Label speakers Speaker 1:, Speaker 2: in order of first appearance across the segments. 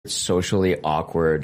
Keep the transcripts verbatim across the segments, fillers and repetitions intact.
Speaker 1: socially awkward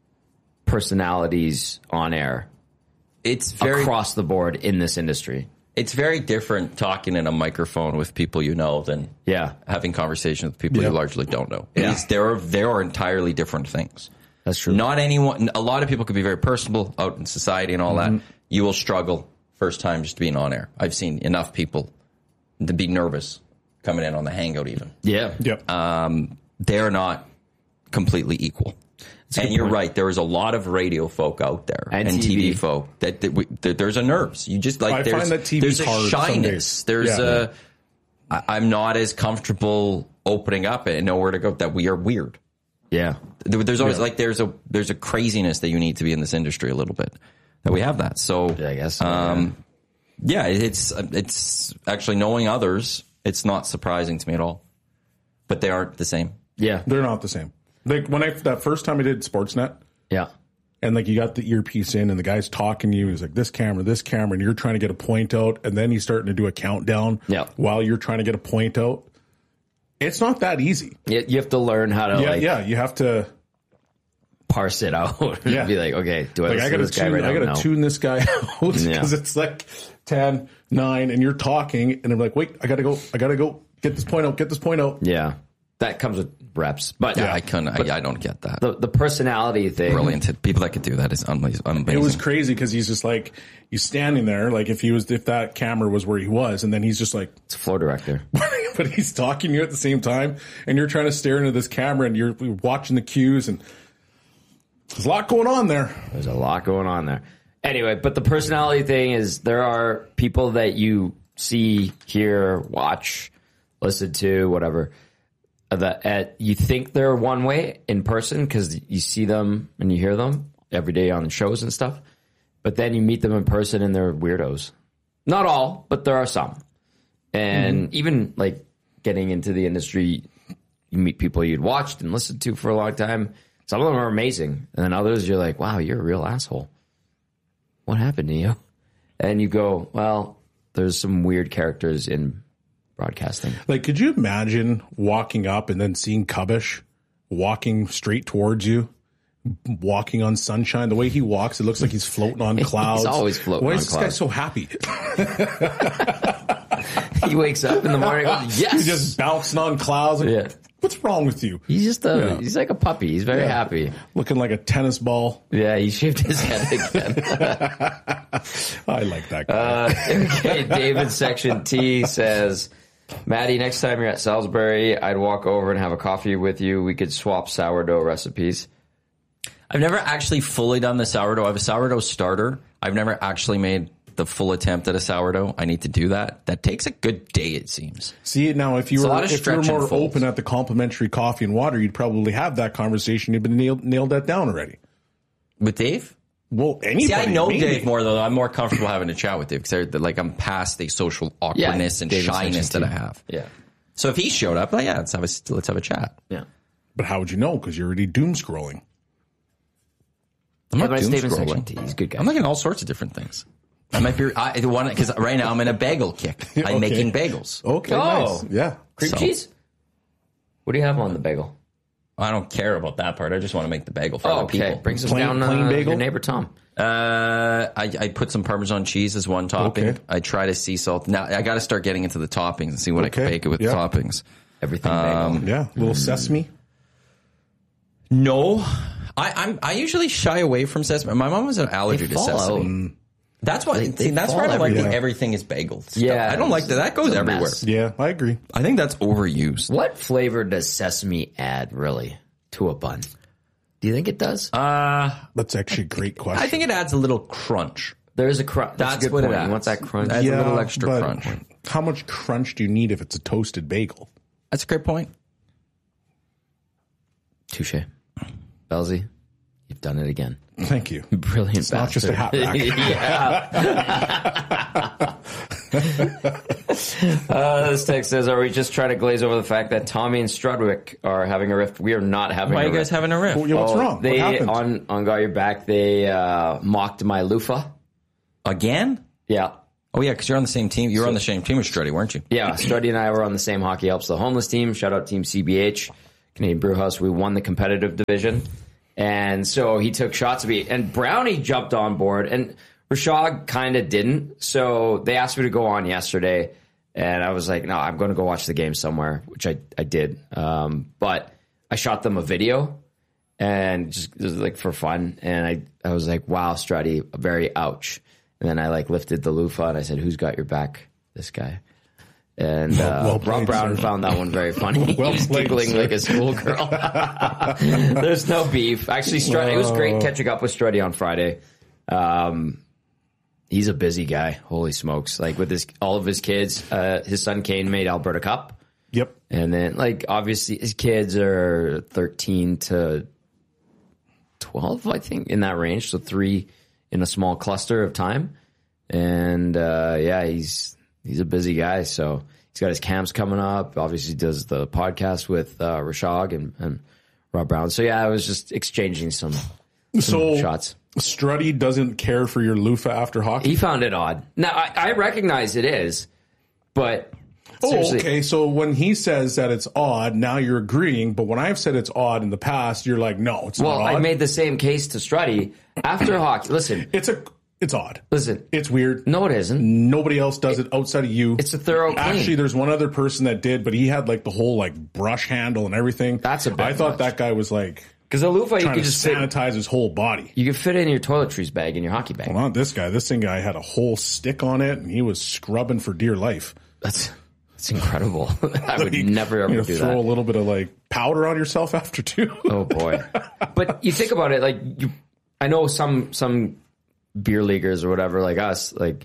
Speaker 1: personalities on air.
Speaker 2: It's very
Speaker 1: across the board in this industry.
Speaker 2: It's very different talking in a microphone with people you know than
Speaker 1: yeah.
Speaker 2: having conversations with people
Speaker 1: yeah.
Speaker 2: you largely don't know.
Speaker 1: Yeah.
Speaker 2: It's, there are there are entirely different things.
Speaker 1: That's true.
Speaker 2: Not anyone. A lot of people could be very personable out in society and all mm-hmm. that. You will struggle first time just being on air. I've seen enough people to be nervous coming in on the Hangout even.
Speaker 1: Yeah.
Speaker 3: Yep.
Speaker 2: Um, they're not completely equal. And you're point. right. There is a lot of radio folk out there
Speaker 1: and,
Speaker 2: and
Speaker 1: T V.
Speaker 2: T V folk that, that we, that there's a nerves. You just like
Speaker 3: I
Speaker 2: there's,
Speaker 3: find that T V's
Speaker 2: there's a
Speaker 3: hard
Speaker 2: shyness. There's
Speaker 3: yeah,
Speaker 2: a.
Speaker 3: yeah.
Speaker 2: I, I'm not as comfortable opening up and know where to go. That we are weird.
Speaker 1: Yeah.
Speaker 2: There, there's always
Speaker 3: yeah.
Speaker 2: like there's a there's a craziness that you need to be in this industry a little bit. That we have that. So
Speaker 1: yeah, I guess. So,
Speaker 2: um, yeah. yeah, it's it's actually knowing others. It's not surprising to me at all. But they aren't the same.
Speaker 1: Yeah,
Speaker 3: they're not the same. Like when I that first time I did Sportsnet.
Speaker 1: Yeah.
Speaker 3: And like you got the earpiece in and the guy's talking to you. He's like, this camera, this camera, and you're trying to get a point out. And then he's starting to do a countdown
Speaker 1: yeah.
Speaker 3: while you're trying to get a point out. It's not that easy.
Speaker 1: You, you have to learn how to
Speaker 3: yeah,
Speaker 1: like
Speaker 3: yeah. You have to
Speaker 1: parse it out.
Speaker 3: Yeah.
Speaker 1: Be like, okay, do I
Speaker 3: like,
Speaker 1: listen
Speaker 3: I
Speaker 1: to
Speaker 3: gotta
Speaker 1: this guy
Speaker 3: tune,
Speaker 1: right now?
Speaker 3: I gotta
Speaker 1: No.
Speaker 3: tune this guy out because
Speaker 1: Yeah.
Speaker 3: it's like ten, nine, and you're talking and I'm like, wait, I gotta go, I gotta go get this point out, get this point out.
Speaker 1: Yeah. That comes with reps, but
Speaker 2: yeah, I couldn't. I, I don't get that.
Speaker 1: The the personality thing,
Speaker 2: brilliant. People that could do that is amazing.
Speaker 3: It was crazy because he's just like he's standing there, like if he was if that camera was where he was, and then he's just like
Speaker 1: it's a floor director,
Speaker 3: but he's talking to you at the same time, and you're trying to stare into this camera, and you're watching the cues, and there's a lot going on there.
Speaker 1: There's a lot going on there. Anyway, but the personality thing is there are people that you see, hear, watch, listen to, whatever. That uh, you think they're one way in person because you see them and you hear them every day on shows and stuff, but then you meet them in person and they're weirdos. Not all, but there are some. And mm-hmm. even like getting into the industry, you meet people you'd watched and listened to for a long time. Some of them are amazing, and then others you're like, wow, you're a real asshole. What happened to you? And you go, well, there's some weird characters in broadcasting.
Speaker 3: Like, could you imagine walking up and then seeing Kubish walking straight towards you, walking on sunshine? The way he walks, it looks like he's floating on clouds.
Speaker 1: He's always floating
Speaker 3: Why
Speaker 1: on
Speaker 3: is this
Speaker 1: clouds.
Speaker 3: guy so happy?
Speaker 1: He wakes up in the morning, goes, yes!
Speaker 3: He's just bouncing on clouds. Like,
Speaker 1: yeah.
Speaker 3: What's wrong with you?
Speaker 1: He's just a,
Speaker 3: Yeah.
Speaker 1: he's like a puppy. He's very
Speaker 3: Yeah.
Speaker 1: happy.
Speaker 3: Looking like a tennis ball.
Speaker 1: Yeah, he shaved his head again.
Speaker 3: I like that guy.
Speaker 1: Uh, okay, David Section T says, Maddie, next time you're at Salisbury, I'd walk over and have a coffee with you. We could swap sourdough recipes.
Speaker 2: I've never actually fully done the sourdough. I have a sourdough starter. I've never actually made the full attempt at a sourdough. I need to do that. That takes a good day, it seems.
Speaker 3: See, now, if you
Speaker 2: It's a
Speaker 3: were,
Speaker 2: lot of
Speaker 3: if you were
Speaker 2: stretch and
Speaker 3: more
Speaker 2: folds.
Speaker 3: open at the complimentary coffee and water, you'd probably have that conversation. You've been nailed, nailed that down already.
Speaker 2: With Dave?
Speaker 3: Well, anybody.
Speaker 2: See, I know
Speaker 3: maybe.
Speaker 2: Dave more, though. I'm more comfortable having a chat with Dave because like I'm past the social awkwardness and
Speaker 1: David's
Speaker 2: shyness
Speaker 1: section
Speaker 2: that I
Speaker 1: T.
Speaker 2: have.
Speaker 1: Yeah.
Speaker 2: So if he showed up, like, yeah, let's have a, let's have a chat.
Speaker 1: Yeah.
Speaker 3: But how would you know? Because you're already doom scrolling.
Speaker 2: I'm
Speaker 1: Yeah,
Speaker 2: not
Speaker 1: but it's
Speaker 2: doom
Speaker 1: David Section
Speaker 2: scrolling.
Speaker 1: T. He's a good guy.
Speaker 2: I'm looking at all sorts of different things. I might be I the one because right now I'm in a bagel kick. I'm
Speaker 3: Okay.
Speaker 2: making bagels.
Speaker 3: Okay,
Speaker 1: Oh.
Speaker 3: nice. Yeah.
Speaker 1: Cream
Speaker 2: So-
Speaker 1: cheese? What do you have on the bagel?
Speaker 2: I don't care about that part. I just want to make the bagel for
Speaker 1: Oh,
Speaker 2: other
Speaker 1: okay.
Speaker 2: people.
Speaker 1: Bring some
Speaker 3: Plain-
Speaker 1: down
Speaker 3: plain
Speaker 1: uh,
Speaker 3: bagel?
Speaker 1: your neighbor Tom.
Speaker 2: Uh, I, I put some Parmesan cheese as one topping.
Speaker 3: Okay.
Speaker 2: I try to sea salt. Now I got to start getting into the toppings and see what I can
Speaker 3: Okay.
Speaker 2: bake it with
Speaker 3: Yeah.
Speaker 2: toppings.
Speaker 1: Everything
Speaker 2: Um,
Speaker 1: bagel.
Speaker 3: Yeah. A little sesame.
Speaker 2: No, I, I'm I usually shy away from sesame. My mom has an allergy
Speaker 1: They
Speaker 2: to
Speaker 1: fall
Speaker 2: sesame.
Speaker 1: out.
Speaker 2: That's why.
Speaker 1: They- they
Speaker 2: see, that's
Speaker 1: fall
Speaker 2: why I don't like
Speaker 3: everywhere.
Speaker 2: when everything is bagel. stuff.
Speaker 1: Yeah,
Speaker 2: I don't like that. That goes
Speaker 1: it's a
Speaker 2: everywhere.
Speaker 1: mess.
Speaker 3: Yeah, I agree.
Speaker 2: I think that's overused.
Speaker 1: What flavor does sesame add, really, to a bun? Do you think it does?
Speaker 2: Uh,
Speaker 3: That's actually a great question.
Speaker 2: I think it adds a little crunch.
Speaker 1: there is a crunch. That's,
Speaker 2: That's
Speaker 1: a good
Speaker 2: what it
Speaker 1: point.
Speaker 2: adds.
Speaker 1: You want that crunch?
Speaker 2: Adds a
Speaker 3: yeah,
Speaker 2: little extra
Speaker 3: but
Speaker 2: crunch.
Speaker 3: how much crunch do you need if it's a toasted bagel?
Speaker 2: That's a great point.
Speaker 1: Touche. Belzy, you've done it again.
Speaker 3: Thank you.
Speaker 1: Brilliant
Speaker 3: It's not just a hat rack.
Speaker 1: Yeah. uh, this text says, are we just trying to glaze over the fact that Tommy and Strudwick are having a rift? We are not having
Speaker 2: Why
Speaker 1: a
Speaker 2: are you guys
Speaker 1: rift.
Speaker 2: having a riff?
Speaker 3: Well, yeah, what's
Speaker 1: Oh,
Speaker 3: wrong?
Speaker 1: They,
Speaker 3: what happened?
Speaker 1: on, on Got Your Back, they uh, mocked my loofah.
Speaker 2: Again?
Speaker 1: Yeah.
Speaker 2: Oh yeah, because you're on the same team. You were on the same team with Struddy, weren't you?
Speaker 1: Yeah, Struddy and I were on the same Hockey Helps the Homeless team. Shout out Team C B H. Canadian Brewhouse. We won the competitive division. And so he took shots of me. And Brownie jumped on board. And Rashad kind of didn't. So they asked me to go on yesterday. And I was like, no, I'm going to go watch the game somewhere, which I, I did. Um, but I shot them a video. And just it was like for fun. And I, I was like, wow, Strutty, very ouch. And then I like lifted the loofah and I said, who's got your back? This guy. And uh, well, well played, Rob Brown sir. found that one very funny. Well He's played, giggling sir. like a schoolgirl. There's no beef. Actually, Strutty, it was great catching up with Strutty on Friday. Um, he's a busy guy. Holy smokes. Like with his all of his kids, uh, his son Kane made Alberta Cup.
Speaker 3: Yep.
Speaker 1: And then like obviously his kids are thirteen to twelve, I think, in that range. So three in a small cluster of time. And uh, yeah, he's he's a busy guy. So he's got his camps coming up. Obviously does the podcast with uh, Rashad and, and Rob Brown. So yeah, I was just exchanging some, some
Speaker 3: so,
Speaker 1: shots.
Speaker 3: Strutty doesn't care for your loofah after hockey?
Speaker 1: He found it odd. Now, I, I recognize it is, but...
Speaker 3: Oh, okay. So when he says that it's odd, now you're agreeing. But when I've said it's odd in the past, you're like, no, it's
Speaker 1: well,
Speaker 3: not odd.
Speaker 1: I made the same case to Strutty after hockey. Listen.
Speaker 3: It's a... It's odd.
Speaker 1: Listen.
Speaker 3: It's weird.
Speaker 1: No, it isn't.
Speaker 3: Nobody else does it, it outside of you.
Speaker 1: It's a thorough clean.
Speaker 3: Actually, there's one other person that did, but he had like the whole like brush handle and everything.
Speaker 1: That's a bit
Speaker 3: I thought
Speaker 1: much.
Speaker 3: that guy was like...
Speaker 1: Because a loofah, you
Speaker 3: could
Speaker 1: just
Speaker 3: sanitize
Speaker 1: fit,
Speaker 3: his whole body.
Speaker 1: You could fit it in your toiletries bag, in your hockey bag.
Speaker 3: Well, not this guy. This thing guy had a whole stick on it, and he was scrubbing for dear life.
Speaker 1: That's that's incredible. I would
Speaker 3: like,
Speaker 1: never ever
Speaker 3: you know,
Speaker 1: do
Speaker 3: throw
Speaker 1: that.
Speaker 3: a little bit of like powder on yourself after too.
Speaker 1: Oh boy! But you think about it, like you, I know some some beer leaguers or whatever, like us, like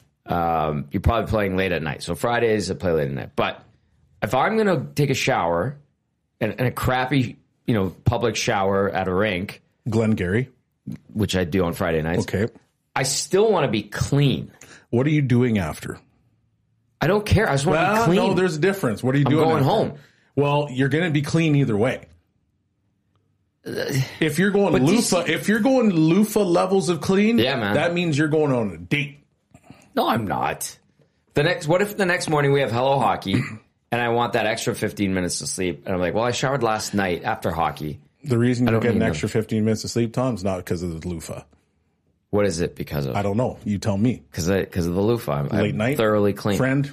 Speaker 1: um, you're probably playing late at night. So Fridays I play late at night. But if I'm gonna take a shower in, in a crappy, you know, public shower at a rink,
Speaker 3: Glengarry,
Speaker 1: which I do on Friday nights.
Speaker 3: Okay.
Speaker 1: I still want to be clean.
Speaker 3: What are you doing after?
Speaker 1: I don't care. I just want
Speaker 3: well,
Speaker 1: to be clean.
Speaker 3: No, there's a difference. What are you
Speaker 1: I'm
Speaker 3: doing?
Speaker 1: going
Speaker 3: after?
Speaker 1: home.
Speaker 3: Well, you're going to be clean either way. If you're going
Speaker 1: But
Speaker 3: loofah,
Speaker 1: see,
Speaker 3: if you're going loofah levels of clean,
Speaker 1: yeah, man.
Speaker 3: that means you're going on a date.
Speaker 1: No, I'm not. The next, what if the next morning we have Hello Hockey and I want that extra fifteen minutes to sleep? And I'm like, well, I showered last night after hockey.
Speaker 3: The reason you get an extra
Speaker 1: them.
Speaker 3: fifteen minutes of sleep, Tom, is not because of the loofah.
Speaker 1: What is it because of?
Speaker 3: I don't know. You tell me.
Speaker 1: Because because of the loofah. I'm,
Speaker 3: Late
Speaker 1: I'm
Speaker 3: night,
Speaker 1: thoroughly clean.
Speaker 3: Friend.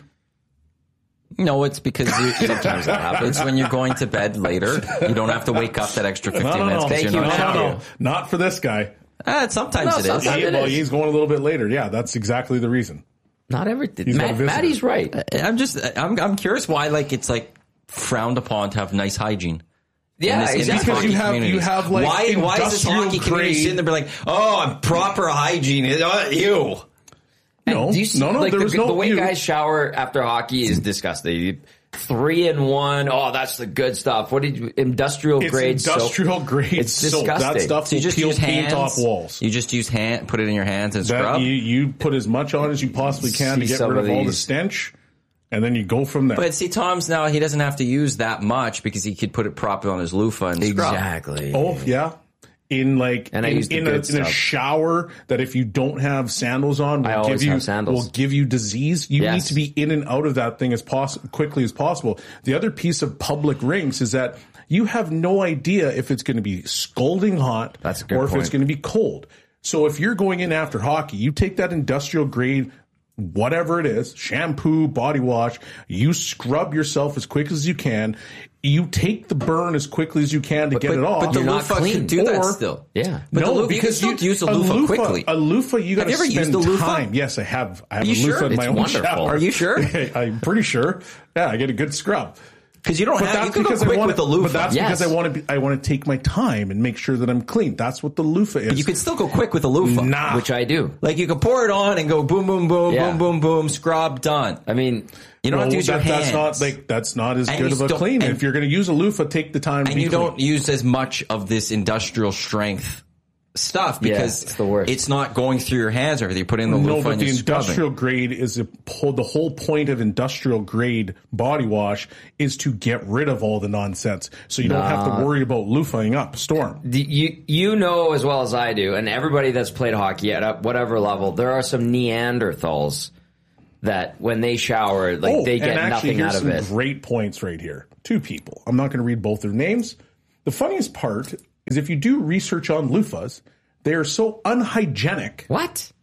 Speaker 2: No, it's because you, sometimes that happens when you're going to bed later. You don't have to wake up that extra fifteen
Speaker 3: no, no,
Speaker 2: minutes
Speaker 3: no.
Speaker 2: because
Speaker 1: Thank
Speaker 2: you're
Speaker 1: you.
Speaker 2: not
Speaker 1: No, no,
Speaker 2: showering.
Speaker 1: no.
Speaker 3: Not for this guy.
Speaker 2: Uh, sometimes
Speaker 1: No,
Speaker 2: it is.
Speaker 1: sometimes
Speaker 3: He,
Speaker 1: it
Speaker 3: well,
Speaker 1: is.
Speaker 3: he's going a little bit later. Yeah, that's exactly the reason.
Speaker 1: Not everything.
Speaker 3: He's not a
Speaker 1: Matt,
Speaker 3: visitor.
Speaker 1: Maddie's right.
Speaker 2: I'm just, I'm, I'm curious why, like, it's like frowned upon to have nice hygiene.
Speaker 1: Yeah,
Speaker 2: in this, in these
Speaker 1: exactly.
Speaker 3: Because you
Speaker 2: hockey
Speaker 3: have- you
Speaker 2: communities.
Speaker 3: have, like,
Speaker 2: why, why is this
Speaker 3: industrial
Speaker 2: hockey community
Speaker 3: grade-
Speaker 2: sitting there be like, oh, I'm proper hygiene? Uh, ew.
Speaker 3: No,
Speaker 1: Do you see,
Speaker 3: no, no.
Speaker 1: like,
Speaker 3: there
Speaker 1: the,
Speaker 3: was no
Speaker 1: the way
Speaker 3: you.
Speaker 1: guys shower after hockey is disgusting. You- Three and one. Oh, that's the good stuff. What did you, industrial
Speaker 3: It's
Speaker 1: grade
Speaker 3: industrial
Speaker 1: soap?
Speaker 3: grade
Speaker 1: It's
Speaker 3: soap. That
Speaker 1: disgusting.
Speaker 3: stuff
Speaker 2: So you
Speaker 3: will
Speaker 2: just
Speaker 3: peel
Speaker 2: use
Speaker 3: paint
Speaker 2: hands
Speaker 3: off walls.
Speaker 2: You just use hand, put it in your hands and
Speaker 3: That
Speaker 2: scrub.
Speaker 3: you, you put as much on as you possibly can to
Speaker 1: See
Speaker 3: get
Speaker 1: some
Speaker 3: rid of
Speaker 1: of
Speaker 3: all the
Speaker 1: these.
Speaker 3: stench, and then you go from there.
Speaker 2: But see, Tom's now, he doesn't have to use that much because he could put it properly on his loofah and scrub.
Speaker 1: Exactly.
Speaker 3: Oh yeah, in like
Speaker 1: And I
Speaker 3: in,
Speaker 1: use the
Speaker 3: in, a,
Speaker 1: good
Speaker 3: in a
Speaker 1: stuff.
Speaker 3: shower that if you don't have sandals on, will
Speaker 1: I always
Speaker 3: give you
Speaker 1: have sandals.
Speaker 3: will give you disease. You
Speaker 1: Yes.
Speaker 3: need to be in and out of that thing as poss- quickly as possible. The other piece of public rinks is that you have no idea if it's going to be scalding hot
Speaker 1: That's a good
Speaker 3: or if
Speaker 1: point.
Speaker 3: it's going to be cold. So if you're going in after hockey, you take that industrial grade, whatever it is, shampoo, body wash, you scrub yourself as quick as you can. You take the burn as quickly as you can to get
Speaker 2: but,
Speaker 3: it off.
Speaker 2: But the
Speaker 1: You're not
Speaker 2: loofah
Speaker 1: clean.
Speaker 2: can do that
Speaker 3: Or-
Speaker 2: still.
Speaker 1: Yeah.
Speaker 2: But
Speaker 3: no,
Speaker 2: the loofah,
Speaker 3: because
Speaker 2: you can still use a loofah, quickly.
Speaker 3: A loofah, you got
Speaker 2: Have
Speaker 3: to
Speaker 2: you ever
Speaker 3: spend
Speaker 2: used a loofah?
Speaker 3: time. Yes, I have. I have
Speaker 2: you
Speaker 3: a loofah
Speaker 2: sure?
Speaker 3: in my
Speaker 1: It's
Speaker 3: own
Speaker 1: wonderful.
Speaker 3: shower.
Speaker 2: Are you sure?
Speaker 3: I'm pretty sure. Yeah, I get a good scrub.
Speaker 2: Because you don't
Speaker 3: But
Speaker 2: have, you
Speaker 3: that's
Speaker 2: can go
Speaker 3: because I
Speaker 2: quick
Speaker 3: want
Speaker 2: with the loofah.
Speaker 3: But that's
Speaker 1: Yes.
Speaker 3: because I want to. Be, I want to take my time and make sure that I'm clean. That's what the loofah is.
Speaker 2: But you can still go quick with the loofah.
Speaker 3: Nah.
Speaker 1: Which I do.
Speaker 2: Like you can pour it on and go boom, boom, boom,
Speaker 1: Yeah.
Speaker 2: boom, boom, boom, scrub, done.
Speaker 1: I mean,
Speaker 2: You don't
Speaker 3: No,
Speaker 2: have to use your
Speaker 3: that-
Speaker 2: hands.
Speaker 3: That's not like that's not as
Speaker 2: And
Speaker 3: good
Speaker 2: you
Speaker 3: of a
Speaker 2: still-
Speaker 3: clean.
Speaker 2: and-
Speaker 3: If you're going to use a loofah, take the time. to
Speaker 2: and
Speaker 3: be
Speaker 2: you
Speaker 3: clean.
Speaker 2: don't use as much of this industrial strength stuff because
Speaker 1: it's the worst.
Speaker 2: it's not going through your hands or everything. You put it in the
Speaker 3: No,
Speaker 2: loofah
Speaker 3: but
Speaker 2: and
Speaker 3: the
Speaker 2: you're scrubbing.
Speaker 3: industrial grade is a, the whole point of industrial grade body wash is to get rid of all the nonsense, so you don't have to worry about loofahing up. Storm.
Speaker 1: the- you you know as well as I do, and everybody that's played hockey at whatever level, there are some Neanderthals that when they shower, like
Speaker 3: Oh,
Speaker 1: they get
Speaker 3: and actually,
Speaker 1: nothing
Speaker 3: here's
Speaker 1: out of
Speaker 3: some
Speaker 1: it.
Speaker 3: great points right here. Two people. I'm not going to read both their names. The funniest part is if you do research on loofahs, they are so unhygienic.
Speaker 1: What?